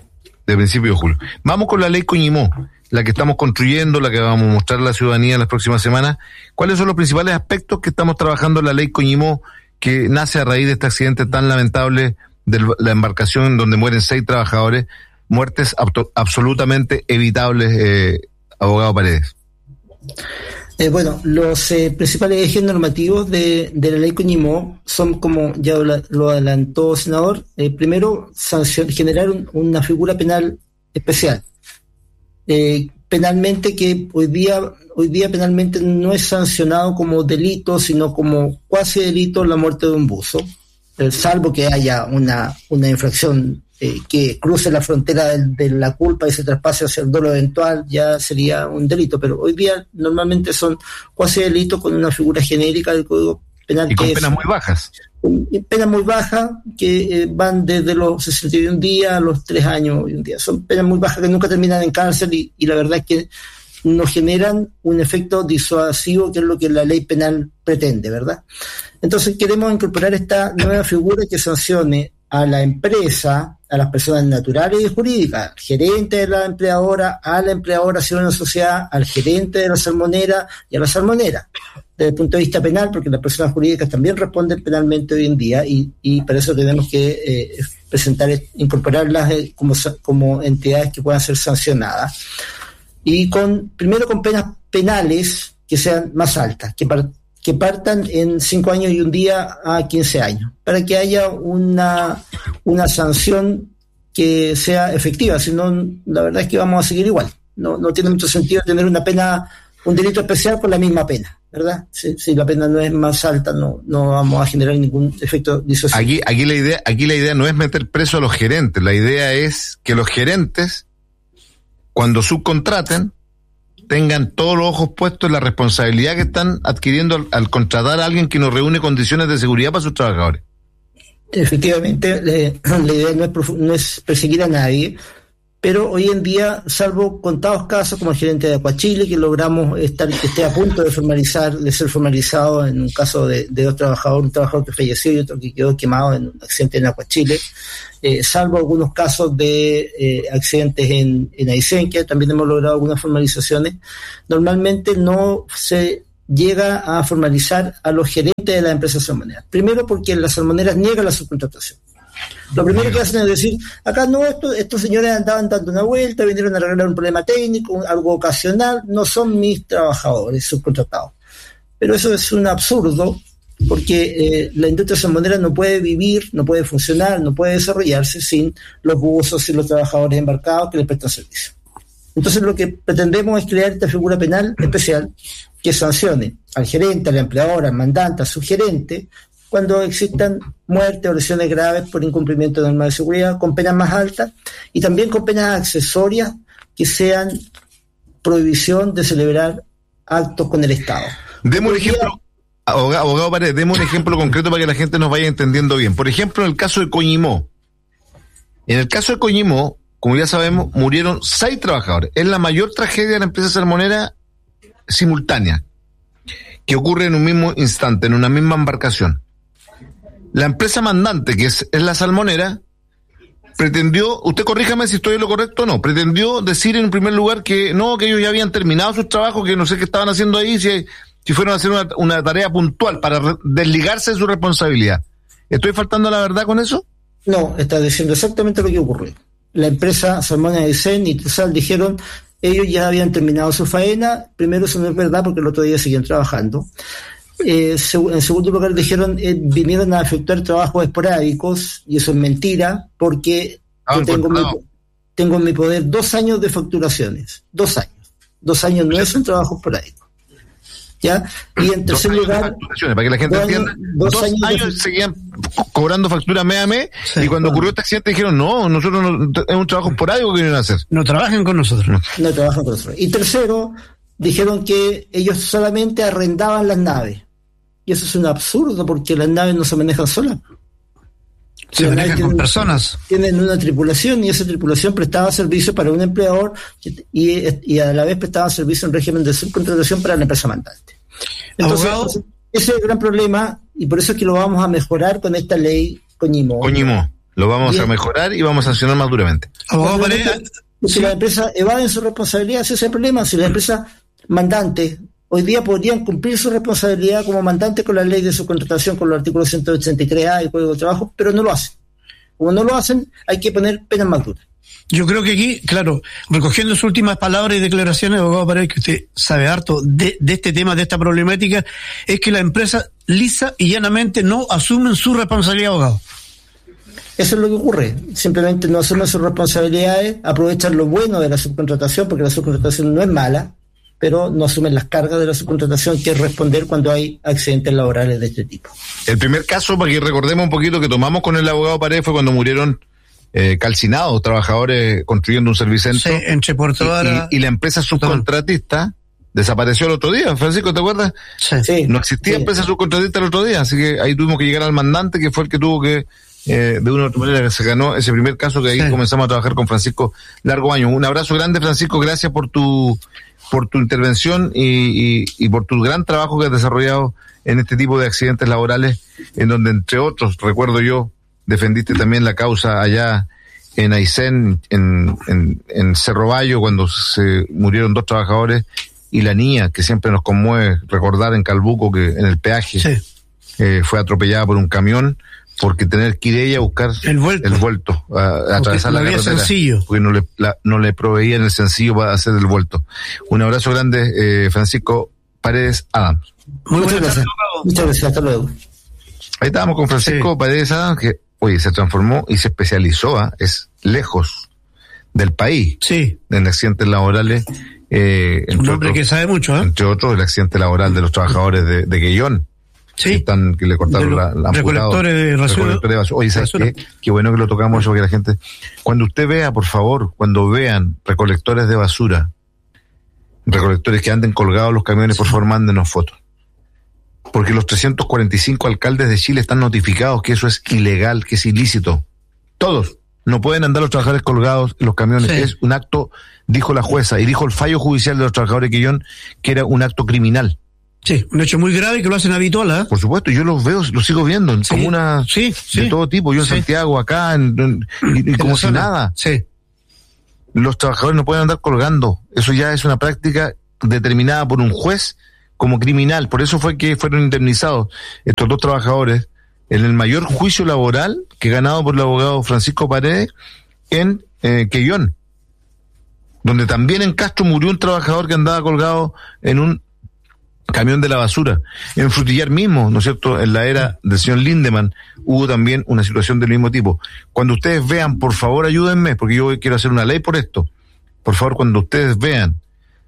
S2: De principio de julio. Vamos con la ley Coñimó, la que estamos construyendo, la que vamos a mostrar a la ciudadanía en las próximas semanas. ¿Cuáles son los principales aspectos que estamos trabajando en la ley Coñimó, que nace a raíz de este accidente tan lamentable de la embarcación donde mueren seis trabajadores, muertes abto- absolutamente evitables, eh, abogado Paredes?
S7: Eh, bueno, los eh, principales ejes normativos de, de la ley Coñimó son, como ya lo, lo adelantó, senador, eh, primero, sancion, generar un, una figura penal especial. Eh, penalmente que hoy día, hoy día penalmente no es sancionado como delito, sino como cuasi delito la muerte de un buzo, eh, salvo que haya una, una infracción Eh, que cruce la frontera de, de la culpa y se traspase hacia el dolo eventual, ya sería un delito, pero hoy día normalmente son cuasi delitos con una figura genérica del Código Penal.
S2: Y con
S7: que
S2: penas
S7: es,
S2: muy bajas.
S7: Penas muy bajas que eh, van desde los sesenta y un días a los tres años y un día. Son penas muy bajas que nunca terminan en cárcel y, y la verdad es que nos generan un efecto disuasivo, que es lo que la ley penal pretende, ¿verdad? Entonces queremos incorporar esta nueva figura que sancione a la empresa a las personas naturales y jurídicas, al gerente de la empleadora, a la empleadora si es una sociedad, al gerente de la salmonera y a la salmonera. Desde el punto de vista penal, porque las personas jurídicas también responden penalmente hoy en día y, y para eso tenemos que eh, presentar, incorporarlas eh, como, como entidades que puedan ser sancionadas. Y con primero con penas penales que sean más altas, que, par, que partan en cinco años y un día a quince años, para que haya una, una sanción que sea efectiva, si no, la verdad es que vamos a seguir igual. No, no tiene mucho sentido tener una pena, un delito especial con la misma pena, ¿verdad? Si, si la pena no es más alta, no, no vamos a generar ningún efecto disuasivo.
S2: Aquí, aquí la idea, aquí la idea no es meter preso a los gerentes, la idea es que los gerentes, cuando subcontraten, tengan todos los ojos puestos en la responsabilidad que están adquiriendo al, al contratar a alguien que nos reúne condiciones de seguridad para sus trabajadores.
S7: Efectivamente, le, la idea no es, no es perseguir a nadie, pero hoy en día, salvo contados casos como el gerente de Acuachile, que logramos estar, que esté a punto de formalizar, de ser formalizado en un caso de, de dos trabajadores, un trabajador que falleció y otro que quedó quemado en un accidente en Acuachile, eh, salvo algunos casos de eh, accidentes en, en Aysén, que también hemos logrado algunas formalizaciones, normalmente no se llega a formalizar a los gerentes de las empresas salmoneras. Primero porque las salmoneras niegan la subcontratación. Lo primero que hacen es decir, acá no, estos, estos señores andaban dando una vuelta, vinieron a arreglar un problema técnico, algo ocasional, no son mis trabajadores subcontratados. Pero eso es un absurdo, porque eh, la industria salmonera no puede vivir, no puede funcionar, no puede desarrollarse sin los buzos y los trabajadores embarcados que les prestan servicio. Entonces lo que pretendemos es crear esta figura penal especial que sancione al gerente, al empleador, al mandante, al subgerente, cuando existan muertes o lesiones graves por incumplimiento de normas de seguridad, con penas más altas y también con penas accesorias que sean prohibición de celebrar actos con el Estado.
S2: Demos un ejemplo, abogado, abogado Paredes, demos un ejemplo concreto para que la gente nos vaya entendiendo bien. Por ejemplo, en el caso de Coñimó. En el caso de Coñimó, como ya sabemos, murieron seis trabajadores. Es la mayor tragedia de la empresa salmonera simultánea, que ocurre en un mismo instante, en una misma embarcación. La empresa mandante, que es, es la salmonera, pretendió, usted corríjame si estoy en lo correcto o no, pretendió decir en primer lugar que no, que ellos ya habían terminado sus trabajos, que no sé qué estaban haciendo ahí, si, si fueron a hacer una, una tarea puntual para re, desligarse de su responsabilidad. ¿Estoy faltando a la verdad con eso?
S7: No, está diciendo exactamente lo que ocurrió. La empresa Salmones Aysén y Tresal dijeron, ellos ya habían terminado su faena, primero eso no es verdad porque el otro día seguían trabajando. Eh, en segundo lugar dijeron eh, vinieron a efectuar trabajos esporádicos y eso es mentira porque ah, yo tengo, mi, tengo en mi poder dos años de facturaciones, dos años, dos años no es un trabajo esporádico, ¿ya? Y en tercer dos lugar,
S2: para que la gente dos entienda, años, dos, dos años, años de... seguían cobrando factura mes a mes sí, y cuando bueno. ocurrió este accidente dijeron no, nosotros no, es un trabajo esporádico que vienen a hacer.
S1: No trabajen con nosotros.
S7: No, no trabajan con nosotros. Y tercero, dijeron que ellos solamente arrendaban las naves. Y eso es un absurdo porque las naves no se manejan solas.
S1: Se manejan con personas.
S7: Tienen una tripulación y esa tripulación prestaba servicio para un empleador y, y a la vez prestaba servicio en régimen de subcontratación para la empresa mandante. Entonces, Abogado, ese es el gran problema y por eso es que lo vamos a mejorar con esta ley Coñimó.
S2: Coñimó. Lo vamos Bien. a mejorar y vamos a sancionar más duramente.
S1: Abogado Paredes,
S7: si sí. las empresas evaden su responsabilidad, ese es el problema. Si las empresas mandantes hoy día podrían cumplir su responsabilidad como mandante con la ley de subcontratación, con los artículos ciento ochenta y tres A y Código de Trabajo, pero no lo hacen. Como no lo hacen, hay que poner penas más duras.
S1: Yo creo que aquí, claro, recogiendo sus últimas palabras y declaraciones, abogado Paredes, que usted sabe harto de, de este tema, de esta problemática, es que la empresa lisa y llanamente no asumen su responsabilidad, abogado.
S7: Eso es lo que ocurre. Simplemente no asumen sus responsabilidades, aprovechan lo bueno de la subcontratación, porque la subcontratación no es mala, pero no asumen las cargas de la subcontratación, que es responder cuando hay accidentes laborales de este tipo.
S2: El primer caso, para que recordemos un poquito, que tomamos con el abogado Paredes fue cuando murieron eh, calcinados trabajadores construyendo un servicentro.
S1: Sí, entre Puerto Vara.
S2: Y, y la empresa subcontratista desapareció el otro día. Francisco, ¿te acuerdas?
S7: Sí. sí
S2: no existía
S7: sí.
S2: empresa subcontratista el otro día, así que ahí tuvimos que llegar al mandante, que fue el que tuvo que, eh, de una u otra manera, que se ganó ese primer caso, que ahí sí. comenzamos a trabajar con Francisco largo año. Un abrazo grande, Francisco, gracias por tu por tu intervención y, y, y por tu gran trabajo que has desarrollado en este tipo de accidentes laborales, en donde, entre otros, recuerdo yo, defendiste también la causa allá en Aysén, en, en, en Cerro Bayo, cuando se murieron dos trabajadores, y la niña, que siempre nos conmueve recordar en Calbuco, que en el peaje sí. eh, fue atropellada por un camión, porque tener que ir ella a buscar
S1: el vuelto,
S2: el vuelto a, a atravesar la carretera,
S1: sencillo.
S2: porque no le, la, no le proveían el sencillo para hacer el vuelto. Un abrazo grande, eh, Francisco Paredes Adams.
S7: Muy Muchas gracias. Muchas gracias, hasta luego.
S2: Ahí estábamos con Francisco sí. Paredes Adams, que oye, se transformó y se especializó, ¿eh? Es lejos del país,
S1: sí.
S2: en accidentes laborales. Eh,
S1: un hombre otros, que sabe mucho, ¿eh?
S2: Entre otros, el accidente laboral de los trabajadores de, de Guellón.
S1: Sí.
S2: Que, están, que le cortaron
S1: de
S2: la, la
S1: recolectores de basura.
S2: Oye, ¿sabes qué? Qué bueno que lo tocamos eso, que la gente... Cuando usted vea, por favor, cuando vean recolectores de basura, recolectores que anden colgados los camiones, por favor, mándenos fotos. Porque los trescientos cuarenta y cinco alcaldes de Chile están notificados que eso es ilegal, que es ilícito. Todos. No pueden andar los trabajadores colgados en los camiones. Sí. Es un acto, dijo la jueza, y dijo el fallo judicial de los trabajadores de Guillón, que era un acto criminal.
S1: Sí, un hecho muy grave que lo hacen habitual, ¿eh?
S2: Por supuesto, yo los veo, los sigo viendo en sí, comunas
S1: sí, sí,
S2: de todo tipo. Yo en sí. Santiago, acá, en, en, y, y
S1: en
S2: como si
S1: zona.
S2: nada.
S1: Sí.
S2: Los trabajadores no pueden andar colgando. Eso ya es una práctica determinada por un juez como criminal. Por eso fue que fueron indemnizados estos dos trabajadores en el mayor juicio laboral que ganado por el abogado Francisco Paredes en eh, Quellón, donde también en Castro murió un trabajador que andaba colgado en un camión de la basura. En Frutillar mismo, ¿no es cierto?, en la era del señor Lindemann hubo también una situación del mismo tipo. Cuando ustedes vean, por favor ayúdenme, porque yo quiero hacer una ley por esto. Por favor, cuando ustedes vean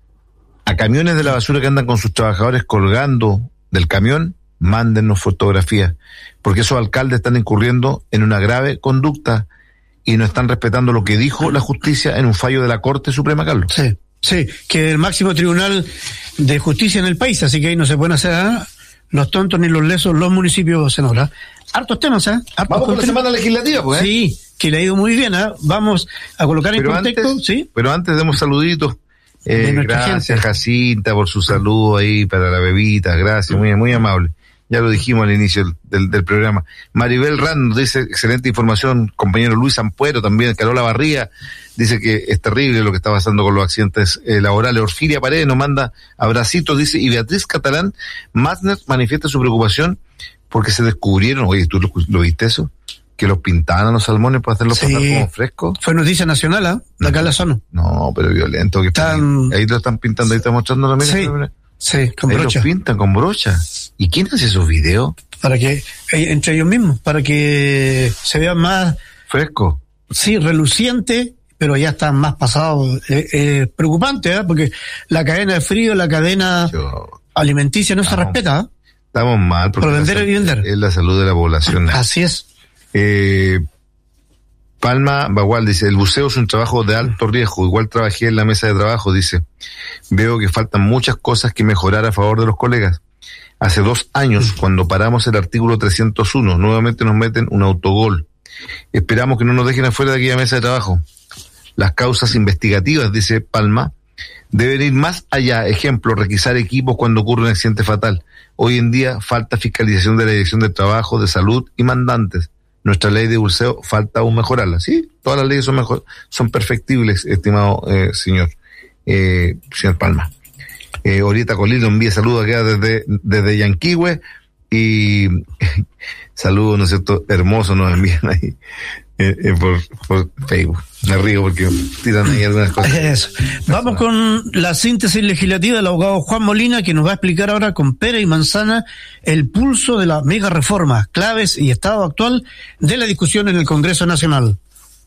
S2: a camiones de la basura que andan con sus trabajadores colgando del camión, mándennos fotografías, porque esos alcaldes están incurriendo en una grave conducta y no están respetando lo que dijo la justicia en un fallo de la Corte Suprema, Carlos.
S1: Sí. Sí, que el máximo tribunal de justicia en el país, así que ahí no se pueden hacer ¿eh? los tontos ni los lesos los municipios, senadora. Hartos temas, ¿eh? Hartos
S2: Vamos con la semana legislativa, pues, ¿eh?
S1: Sí, que le ha ido muy bien, ¿eh? Vamos a colocar en
S2: pero
S1: contexto,
S2: antes,
S1: ¿sí?
S2: Pero antes demos saluditos. Eh, gracias, gente. Jacinta, por su saludo ahí para la bebita, gracias, muy, muy amable. Ya lo dijimos al inicio del, del, del programa. Maribel Rand dice, excelente información, compañero Luis Ampuero también, Carola Barría, dice que es terrible lo que está pasando con los accidentes eh, laborales. Orfilia Paredes nos manda abracitos, dice, y Beatriz Catalán, Masner manifiesta su preocupación porque se descubrieron, oye, ¿tú lo, lo viste eso? Que los pintaban a los salmones para hacerlos
S1: sí.
S2: pasar como frescos.
S1: Fue noticia nacional, ¿ah? ¿eh? De acá en la zona.
S2: No, pero violento. Que
S1: Tan...
S2: Ahí lo están pintando, ahí está mostrando también.
S1: Sí, sí, con
S2: ahí
S1: brocha.
S2: Los pintan con brocha. ¿Y quién hace esos videos?
S1: Para que, entre ellos mismos, para que se vean más...
S2: Fresco.
S1: Sí, reluciente, pero ya están más pasados. Eh, eh, preocupante, ¿eh? Porque la cadena de frío, la cadena Yo... alimenticia no estamos, se respeta, ¿eh?
S2: Estamos mal.
S1: Por vender y vender.
S2: Es la salud de la población.
S1: Así es.
S2: Eh, Palma Bagual dice, el buceo es un trabajo de alto riesgo, igual trabajé en la mesa de trabajo, dice, veo que faltan muchas cosas que mejorar a favor de los colegas. Hace dos años, cuando paramos el artículo trescientos uno, nuevamente nos meten un autogol. Esperamos que no nos dejen afuera de aquella mesa de trabajo. Las causas investigativas, dice Palma, deben ir más allá. Ejemplo, requisar equipos cuando ocurre un accidente fatal. Hoy en día falta fiscalización de la Dirección de Trabajo, de Salud y mandantes. Nuestra ley de buceo falta aún mejorarla. Sí, todas las leyes son mejor, son perfectibles, estimado eh, señor, eh, señor Palma. Eh, Orieta Colino envía saludos acá desde, desde Yanquihue y saludos, ¿no es cierto? Hermosos nos envían ahí eh, eh, por, por Facebook. Me río porque tiran ahí algunas cosas.
S1: Eso. Vamos con la síntesis legislativa del abogado Juan Molina, que nos va a explicar ahora con pera y manzana el pulso de la mega reforma, claves y estado actual de la discusión en el Congreso Nacional.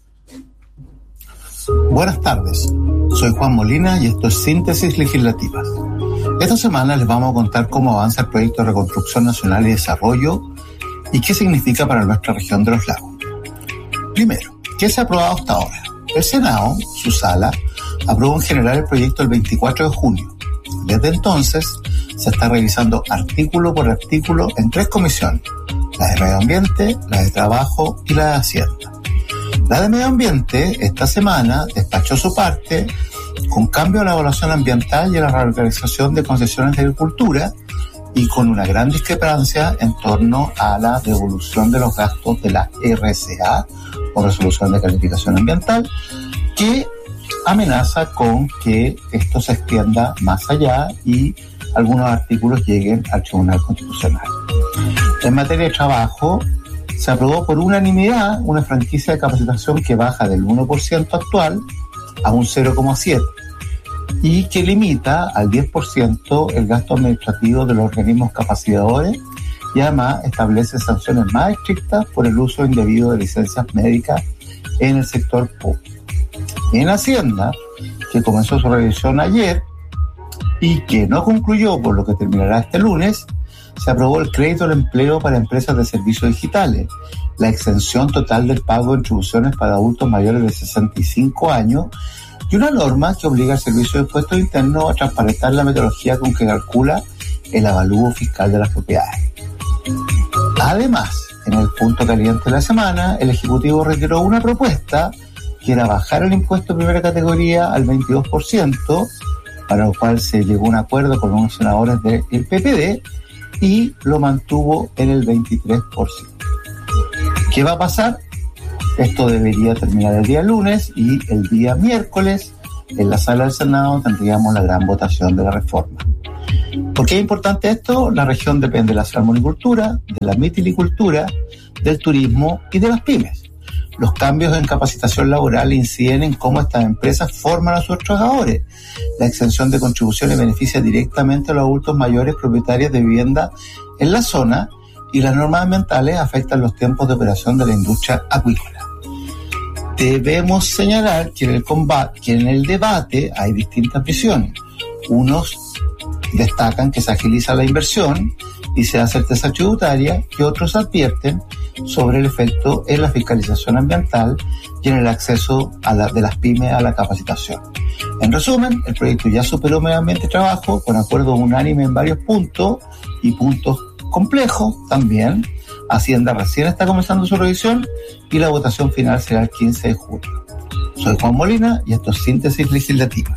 S8: Buenas tardes, soy Juan Molina y esto es Síntesis Legislativa. Esta semana les vamos a contar cómo avanza el proyecto de Reconstrucción Nacional y Desarrollo y qué significa para nuestra región de los lagos. Primero, ¿qué se ha aprobado hasta ahora? El Senado, su sala, aprobó en general el proyecto el veinticuatro de junio. Desde entonces, se está revisando artículo por artículo en tres comisiones, la de Medio Ambiente, la de Trabajo y la de Hacienda. La de Medio Ambiente, esta semana, despachó su parte con cambio a la evaluación ambiental y a la reorganización de concesiones de agricultura, y con una gran discrepancia en torno a la devolución de los gastos de la R C A o Resolución de Calificación Ambiental, que amenaza con que esto se extienda más allá y algunos artículos lleguen al Tribunal Constitucional. En materia de trabajo, se aprobó por unanimidad una franquicia de capacitación que baja del uno por ciento actual a un cero coma siete por ciento y que limita al diez por ciento el gasto administrativo de los organismos capacitadores y además establece sanciones más estrictas por el uso indebido de licencias médicas en el sector público. En Hacienda, que comenzó su revisión ayer y que no concluyó, por lo que terminará este lunes, se aprobó el crédito al empleo para empresas de servicios digitales, la exención total del pago de contribuciones para adultos mayores de sesenta y cinco años y una norma que obliga al Servicio de Impuestos Internos a transparentar la metodología con que calcula el avalúo fiscal de las propiedades. Además, en el punto caliente de la semana, el Ejecutivo retiró una propuesta que era bajar el impuesto de primera categoría al veintidós por ciento, para lo cual se llegó a un acuerdo con los senadores del P P D y lo mantuvo en el veintitrés por ciento. ¿Qué va a pasar? Esto debería terminar el día lunes y el día miércoles en la sala del Senado tendríamos la gran votación de la reforma. ¿Por qué es importante esto? La región depende de la salmonicultura, de la mitilicultura, del turismo y de las pymes. Los cambios en capacitación laboral inciden en cómo estas empresas forman a sus trabajadores. La exención de contribuciones beneficia directamente a los adultos mayores propietarios de vivienda en la zona y las normas ambientales afectan los tiempos de operación de la industria acuícola. Debemos señalar que en el combate, que en el debate hay distintas visiones. Unos destacan que se agiliza la inversión y se da certeza tributaria, y otros advierten sobre el efecto en la fiscalización ambiental y en el acceso a la, de las pymes a la capacitación. En resumen, el proyecto ya superó Medio Ambiente y Trabajo con acuerdo unánime en varios puntos y puntos complejos también. Hacienda recién está comenzando su revisión y la votación final será el quince de julio. Soy Juan Molina y esto es Síntesis Legislativa.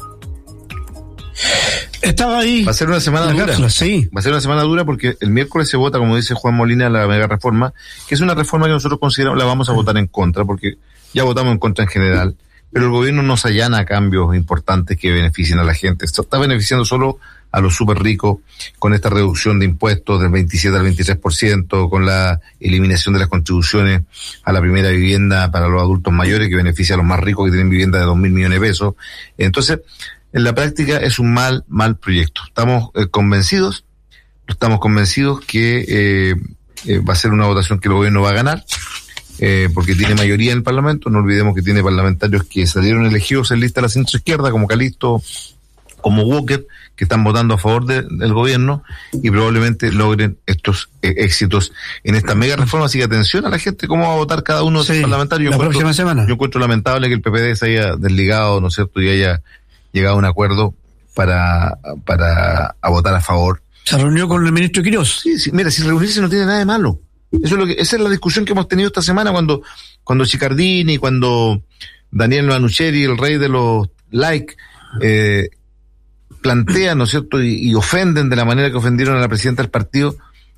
S1: Estaba ahí.
S2: Va a ser una semana dura.
S1: Cápsula, sí.
S2: Va a ser una semana dura porque el miércoles se vota, como dice Juan Molina, la mega reforma, que es una reforma que nosotros consideramos la vamos a votar en contra, porque ya votamos en contra en general, pero el gobierno nos allana cambios importantes que beneficien a la gente. Esto está beneficiando solo a los súper ricos con esta reducción de impuestos del veintisiete al veintitrés por ciento, con la eliminación de las contribuciones a la primera vivienda para los adultos mayores, que beneficia a los más ricos que tienen vivienda de dos mil millones de pesos. Entonces, en la práctica es un mal, mal proyecto. Estamos eh, convencidos, estamos convencidos que eh, eh, va a ser una votación que el gobierno va a ganar, eh, porque tiene mayoría en el Parlamento. No olvidemos que tiene parlamentarios que salieron elegidos en lista de la centroizquierda, como Calisto, como Walker, que están votando a favor de, del gobierno y probablemente logren estos eh, éxitos en esta mega reforma. Así que atención a la gente, cómo va a votar cada uno de
S1: sí,
S2: los parlamentarios.
S1: La
S2: yo
S1: próxima
S2: encuentro,
S1: semana.
S2: Yo encuentro lamentable que el P P D se haya desligado, ¿no es cierto?, y haya llegado a un acuerdo para, para a votar a favor.
S1: Se reunió con el ministro Quirós.
S2: Sí, sí, mira, si reunirse no tiene nada de malo. Eso es lo que, esa es la discusión que hemos tenido esta semana cuando, cuando Chicardini, cuando Daniel Manucheri, el rey de los likes, eh, plantean, ¿no es cierto?, y, y ofenden de la manera que ofendieron a la presidenta del partido.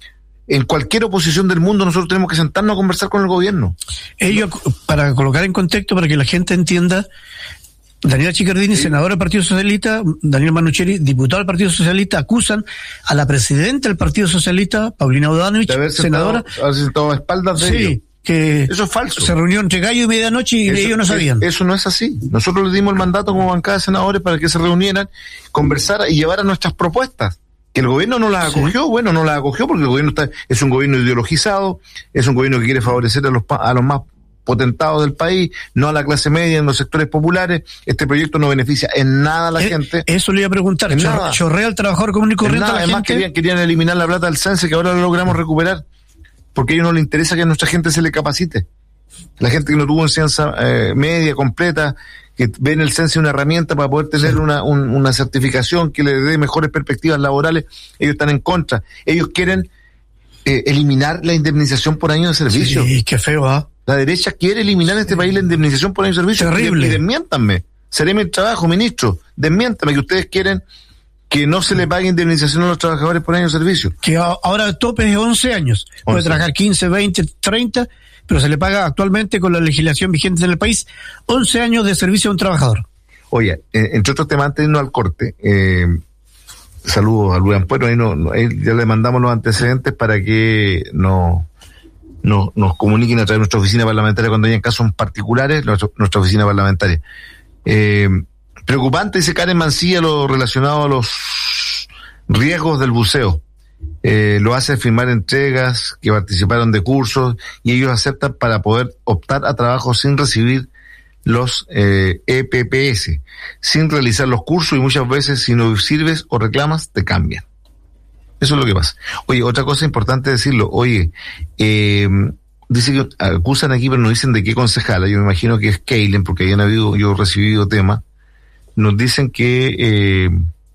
S2: En cualquier oposición del mundo nosotros tenemos que sentarnos a conversar con el gobierno.
S1: Ellos, para colocar en contexto, para que la gente entienda, Daniela Chicardini, sí, senadora del Partido Socialista, Daniel Manucheri, diputado del Partido Socialista, acusan a la presidenta del Partido Socialista, Paulina Bodanovich, senadora,
S2: haber sentado a espaldas de
S1: sí,
S2: ellos.
S1: Que
S2: eso es falso.
S1: Se reunió entre gallo y medianoche y eso, ellos no sabían.
S2: Eso no es así. Nosotros les dimos el mandato como bancada de senadores para que se reunieran, conversaran y llevaran nuestras propuestas. Que el gobierno no las acogió, sí, bueno, no las acogió porque el gobierno está, es un gobierno ideologizado, es un gobierno que quiere favorecer a los, a los más potentados del país, no a la clase media en los sectores populares. Este proyecto no beneficia en nada a la
S1: eh,
S2: gente.
S1: Eso le iba a preguntar.
S2: En
S1: Chor,
S2: nada.
S1: Chorrea al trabajador común y corriente.
S2: En nada. Además querían, querían eliminar la plata del CENSE, que ahora lo logramos recuperar, porque a ellos no les interesa que a nuestra gente se le capacite. La gente que no tuvo enseñanza eh, media completa, que ve en el CENSE una herramienta para poder tener sí. una, un, una certificación que le dé mejores perspectivas laborales, ellos están en contra. Ellos quieren eh, eliminar la indemnización por año de servicio.
S1: Sí, qué feo, ¿ah? ¿eh?
S2: La derecha quiere eliminar en este país la indemnización por año de servicio.
S1: Terrible.
S2: Y, y desmiéntanme. Seré mi trabajo, ministro. Desmiéntame que ustedes quieren que no se le pague indemnización a los trabajadores por año de servicio.
S1: Que ahora el tope es once años. Puede once. Trabajar quince, veinte, treinta, pero se le paga actualmente con la legislación vigente en el país once años de servicio a un trabajador.
S2: Oye, entre otros temas, antes de irnos al corte, eh, saludos a Luis Ampuero, ahí, no, no, ahí ya le mandamos los antecedentes para que no, no, nos comuniquen a través de nuestra oficina parlamentaria cuando hayan casos particulares, nuestra, nuestra oficina parlamentaria. Eh, preocupante, dice Karen Mancilla, lo relacionado a los riesgos del buceo. Eh, lo hace firmar entregas que participaron de cursos y ellos aceptan para poder optar a trabajos sin recibir los eh, E P P S, sin realizar los cursos, y muchas veces si no sirves o reclamas te cambian. Eso es lo que pasa. Oye, otra cosa importante decirlo, oye, eh, dice que acusan aquí, pero no dicen de qué concejala, yo me imagino que es Keilen, porque hayan habido, yo he recibido temas, nos dicen que eh,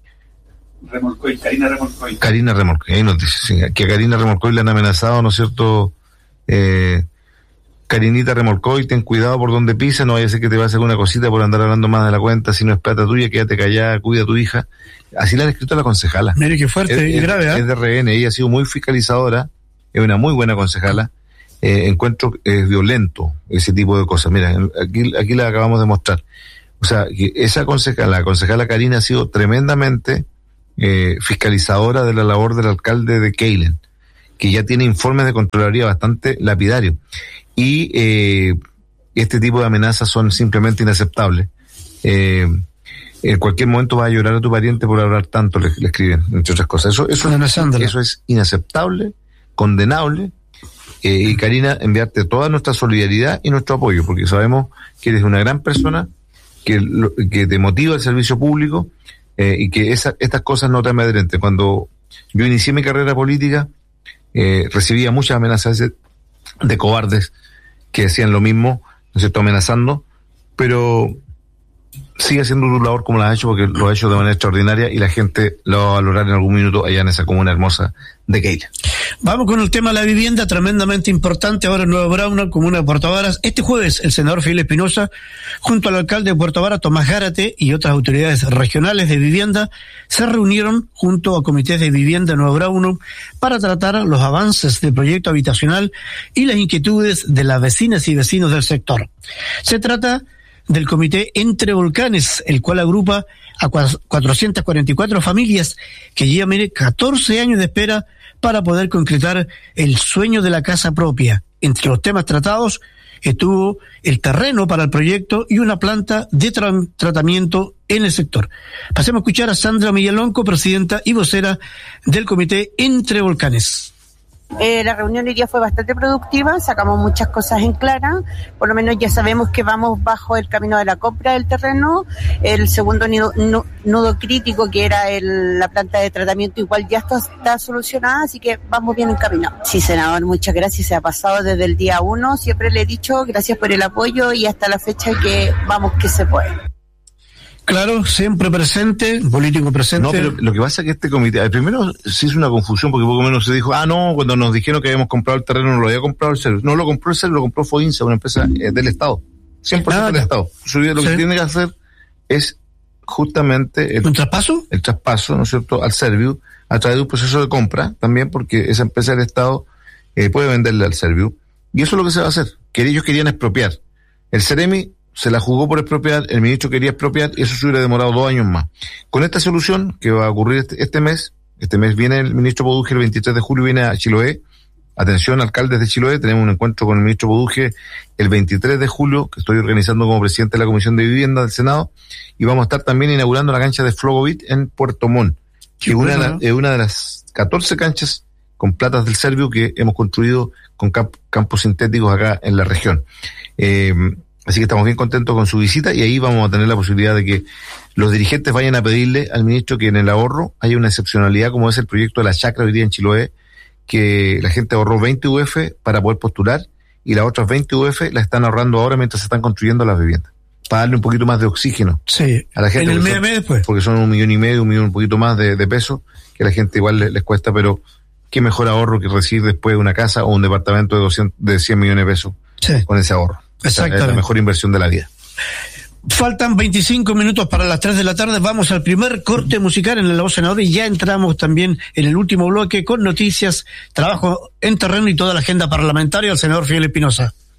S9: Remolcoy, Karina Remolcoy.
S2: Karina Remolcoy, ahí nos dice, sí, que a Karina Remolcoy le han amenazado, ¿no es cierto? Eh, Karinita Remolcoy, ten cuidado por donde pisa, no vaya a ser que te va a hacer una cosita por andar hablando más de la cuenta, si no es plata tuya, quédate callada, cuida a tu hija. Así le han escrito a la concejala.
S1: Mire qué fuerte
S2: es,
S1: y grave, ¿eh?
S2: Es de R N, ella ha sido muy fiscalizadora, es una muy buena concejala. Eh, encuentro eh, violento ese tipo de cosas. Mira, aquí, aquí la acabamos de mostrar. O sea, que esa concejala, la concejala Karina, ha sido tremendamente eh, fiscalizadora de la labor del alcalde de Keilen, que ya tiene informes de Contraloría bastante lapidarios. Y eh, este tipo de amenazas son simplemente inaceptables. Eh, en cualquier momento vas a llorar a tu pariente por hablar tanto, le, le escriben, entre otras cosas. Eso, eso, eso es inaceptable, condenable. Eh, y Karina, enviarte toda nuestra solidaridad y nuestro apoyo, porque sabemos que eres una gran persona, que, lo, que te motiva el servicio público, eh, y que esa, estas cosas no te amedrenten. Cuando yo inicié mi carrera política, eh, recibía muchas amenazas de, de cobardes que hacían lo mismo, ¿no es cierto?, amenazando, pero sigue haciendo tu labor como lo has hecho, porque lo ha hecho de manera extraordinaria y la gente lo va a valorar en algún minuto allá en esa comuna hermosa de Keilen.
S1: Vamos con el tema de la vivienda, tremendamente importante ahora en Nueva Brauna, comuna de Puerto Varas. Este jueves, el senador Fidel Espinosa, junto al alcalde de Puerto Varas, Tomás Gárate, y otras autoridades regionales de vivienda, se reunieron junto a comités de vivienda de Nueva Brauna para tratar los avances del proyecto habitacional y las inquietudes de las vecinas y vecinos del sector. Se trata del comité Entre Volcanes, el cual agrupa a cuatrocientas cuarenta y cuatro familias que llevan mire, catorce años de espera para poder concretar el sueño de la casa propia. Entre los temas tratados estuvo el terreno para el proyecto y una planta de tra- tratamiento en el sector. Pasemos a escuchar a Sandra Millalonco, presidenta y vocera del comité Entre Volcanes.
S10: Eh, la reunión hoy día fue bastante productiva, sacamos muchas cosas en clara, por lo menos ya sabemos que vamos bajo el camino de la compra del terreno, el segundo nudo, nudo crítico que era el, la planta de tratamiento igual ya está, está solucionada, así que vamos bien encaminados. Sí, senador, muchas gracias, se ha pasado desde el día uno, siempre le he dicho gracias por el apoyo y hasta la fecha que vamos que se puede.
S1: Claro, siempre presente, político presente.
S2: No, pero lo que pasa es que este comité, primero se hizo una confusión porque poco menos se dijo, ah, no, cuando nos dijeron que habíamos comprado el terreno no lo había comprado el C E R V. No lo compró el C E R V, lo compró Foinsa, una empresa eh, del Estado. cien por ciento ah, del Estado. Su vida lo sí. que tiene que hacer es justamente el,
S1: ¿Un traspaso?
S2: El traspaso, ¿no es cierto?, al Serviu, a través de un proceso de compra también, porque esa empresa del Estado eh, puede venderle al Serviu. Y eso es lo que se va a hacer, que ellos querían expropiar. El Ceremi se la jugó por expropiar, el ministro quería expropiar y eso se hubiera demorado dos años más. Con esta solución que va a ocurrir este, este mes, este mes viene el ministro Poduje, el veintitrés de julio viene a Chiloé. Atención, alcaldes de Chiloé, tenemos un encuentro con el ministro Poduje el veintitrés de julio, que estoy organizando como presidente de la Comisión de Vivienda del Senado, y vamos a estar también inaugurando la cancha de Flogovit en Puerto Montt, que es una, bueno, ¿no? una de las catorce canchas con platas del Serviu que hemos construido con camp- campos sintéticos acá en la región. Eh, Así que estamos bien contentos con su visita y ahí vamos a tener la posibilidad de que los dirigentes vayan a pedirle al ministro que en el ahorro haya una excepcionalidad como es el proyecto de la chacra hoy día en Chiloé, que la gente ahorró veinte U F para poder postular y las otras veinte U F las están ahorrando ahora mientras se están construyendo las viviendas, para darle un poquito más de oxígeno
S1: sí,
S2: a la gente.
S1: En el
S2: mes
S1: a mes después.
S2: Porque son un millón y medio, un millón un poquito más de, de pesos, que a la gente igual les, les cuesta, pero qué mejor ahorro que recibir después una casa o un departamento de, doscientos, de cien millones de pesos sí. con ese ahorro.
S1: Exactamente.
S2: Es la mejor inversión de la vida.
S1: Faltan veinticinco minutos para las tres de la tarde. Vamos al primer corte musical en La Voz Senador y ya entramos también en el último bloque con noticias, trabajo en terreno y toda la agenda parlamentaria. El senador Fidel Espinosa.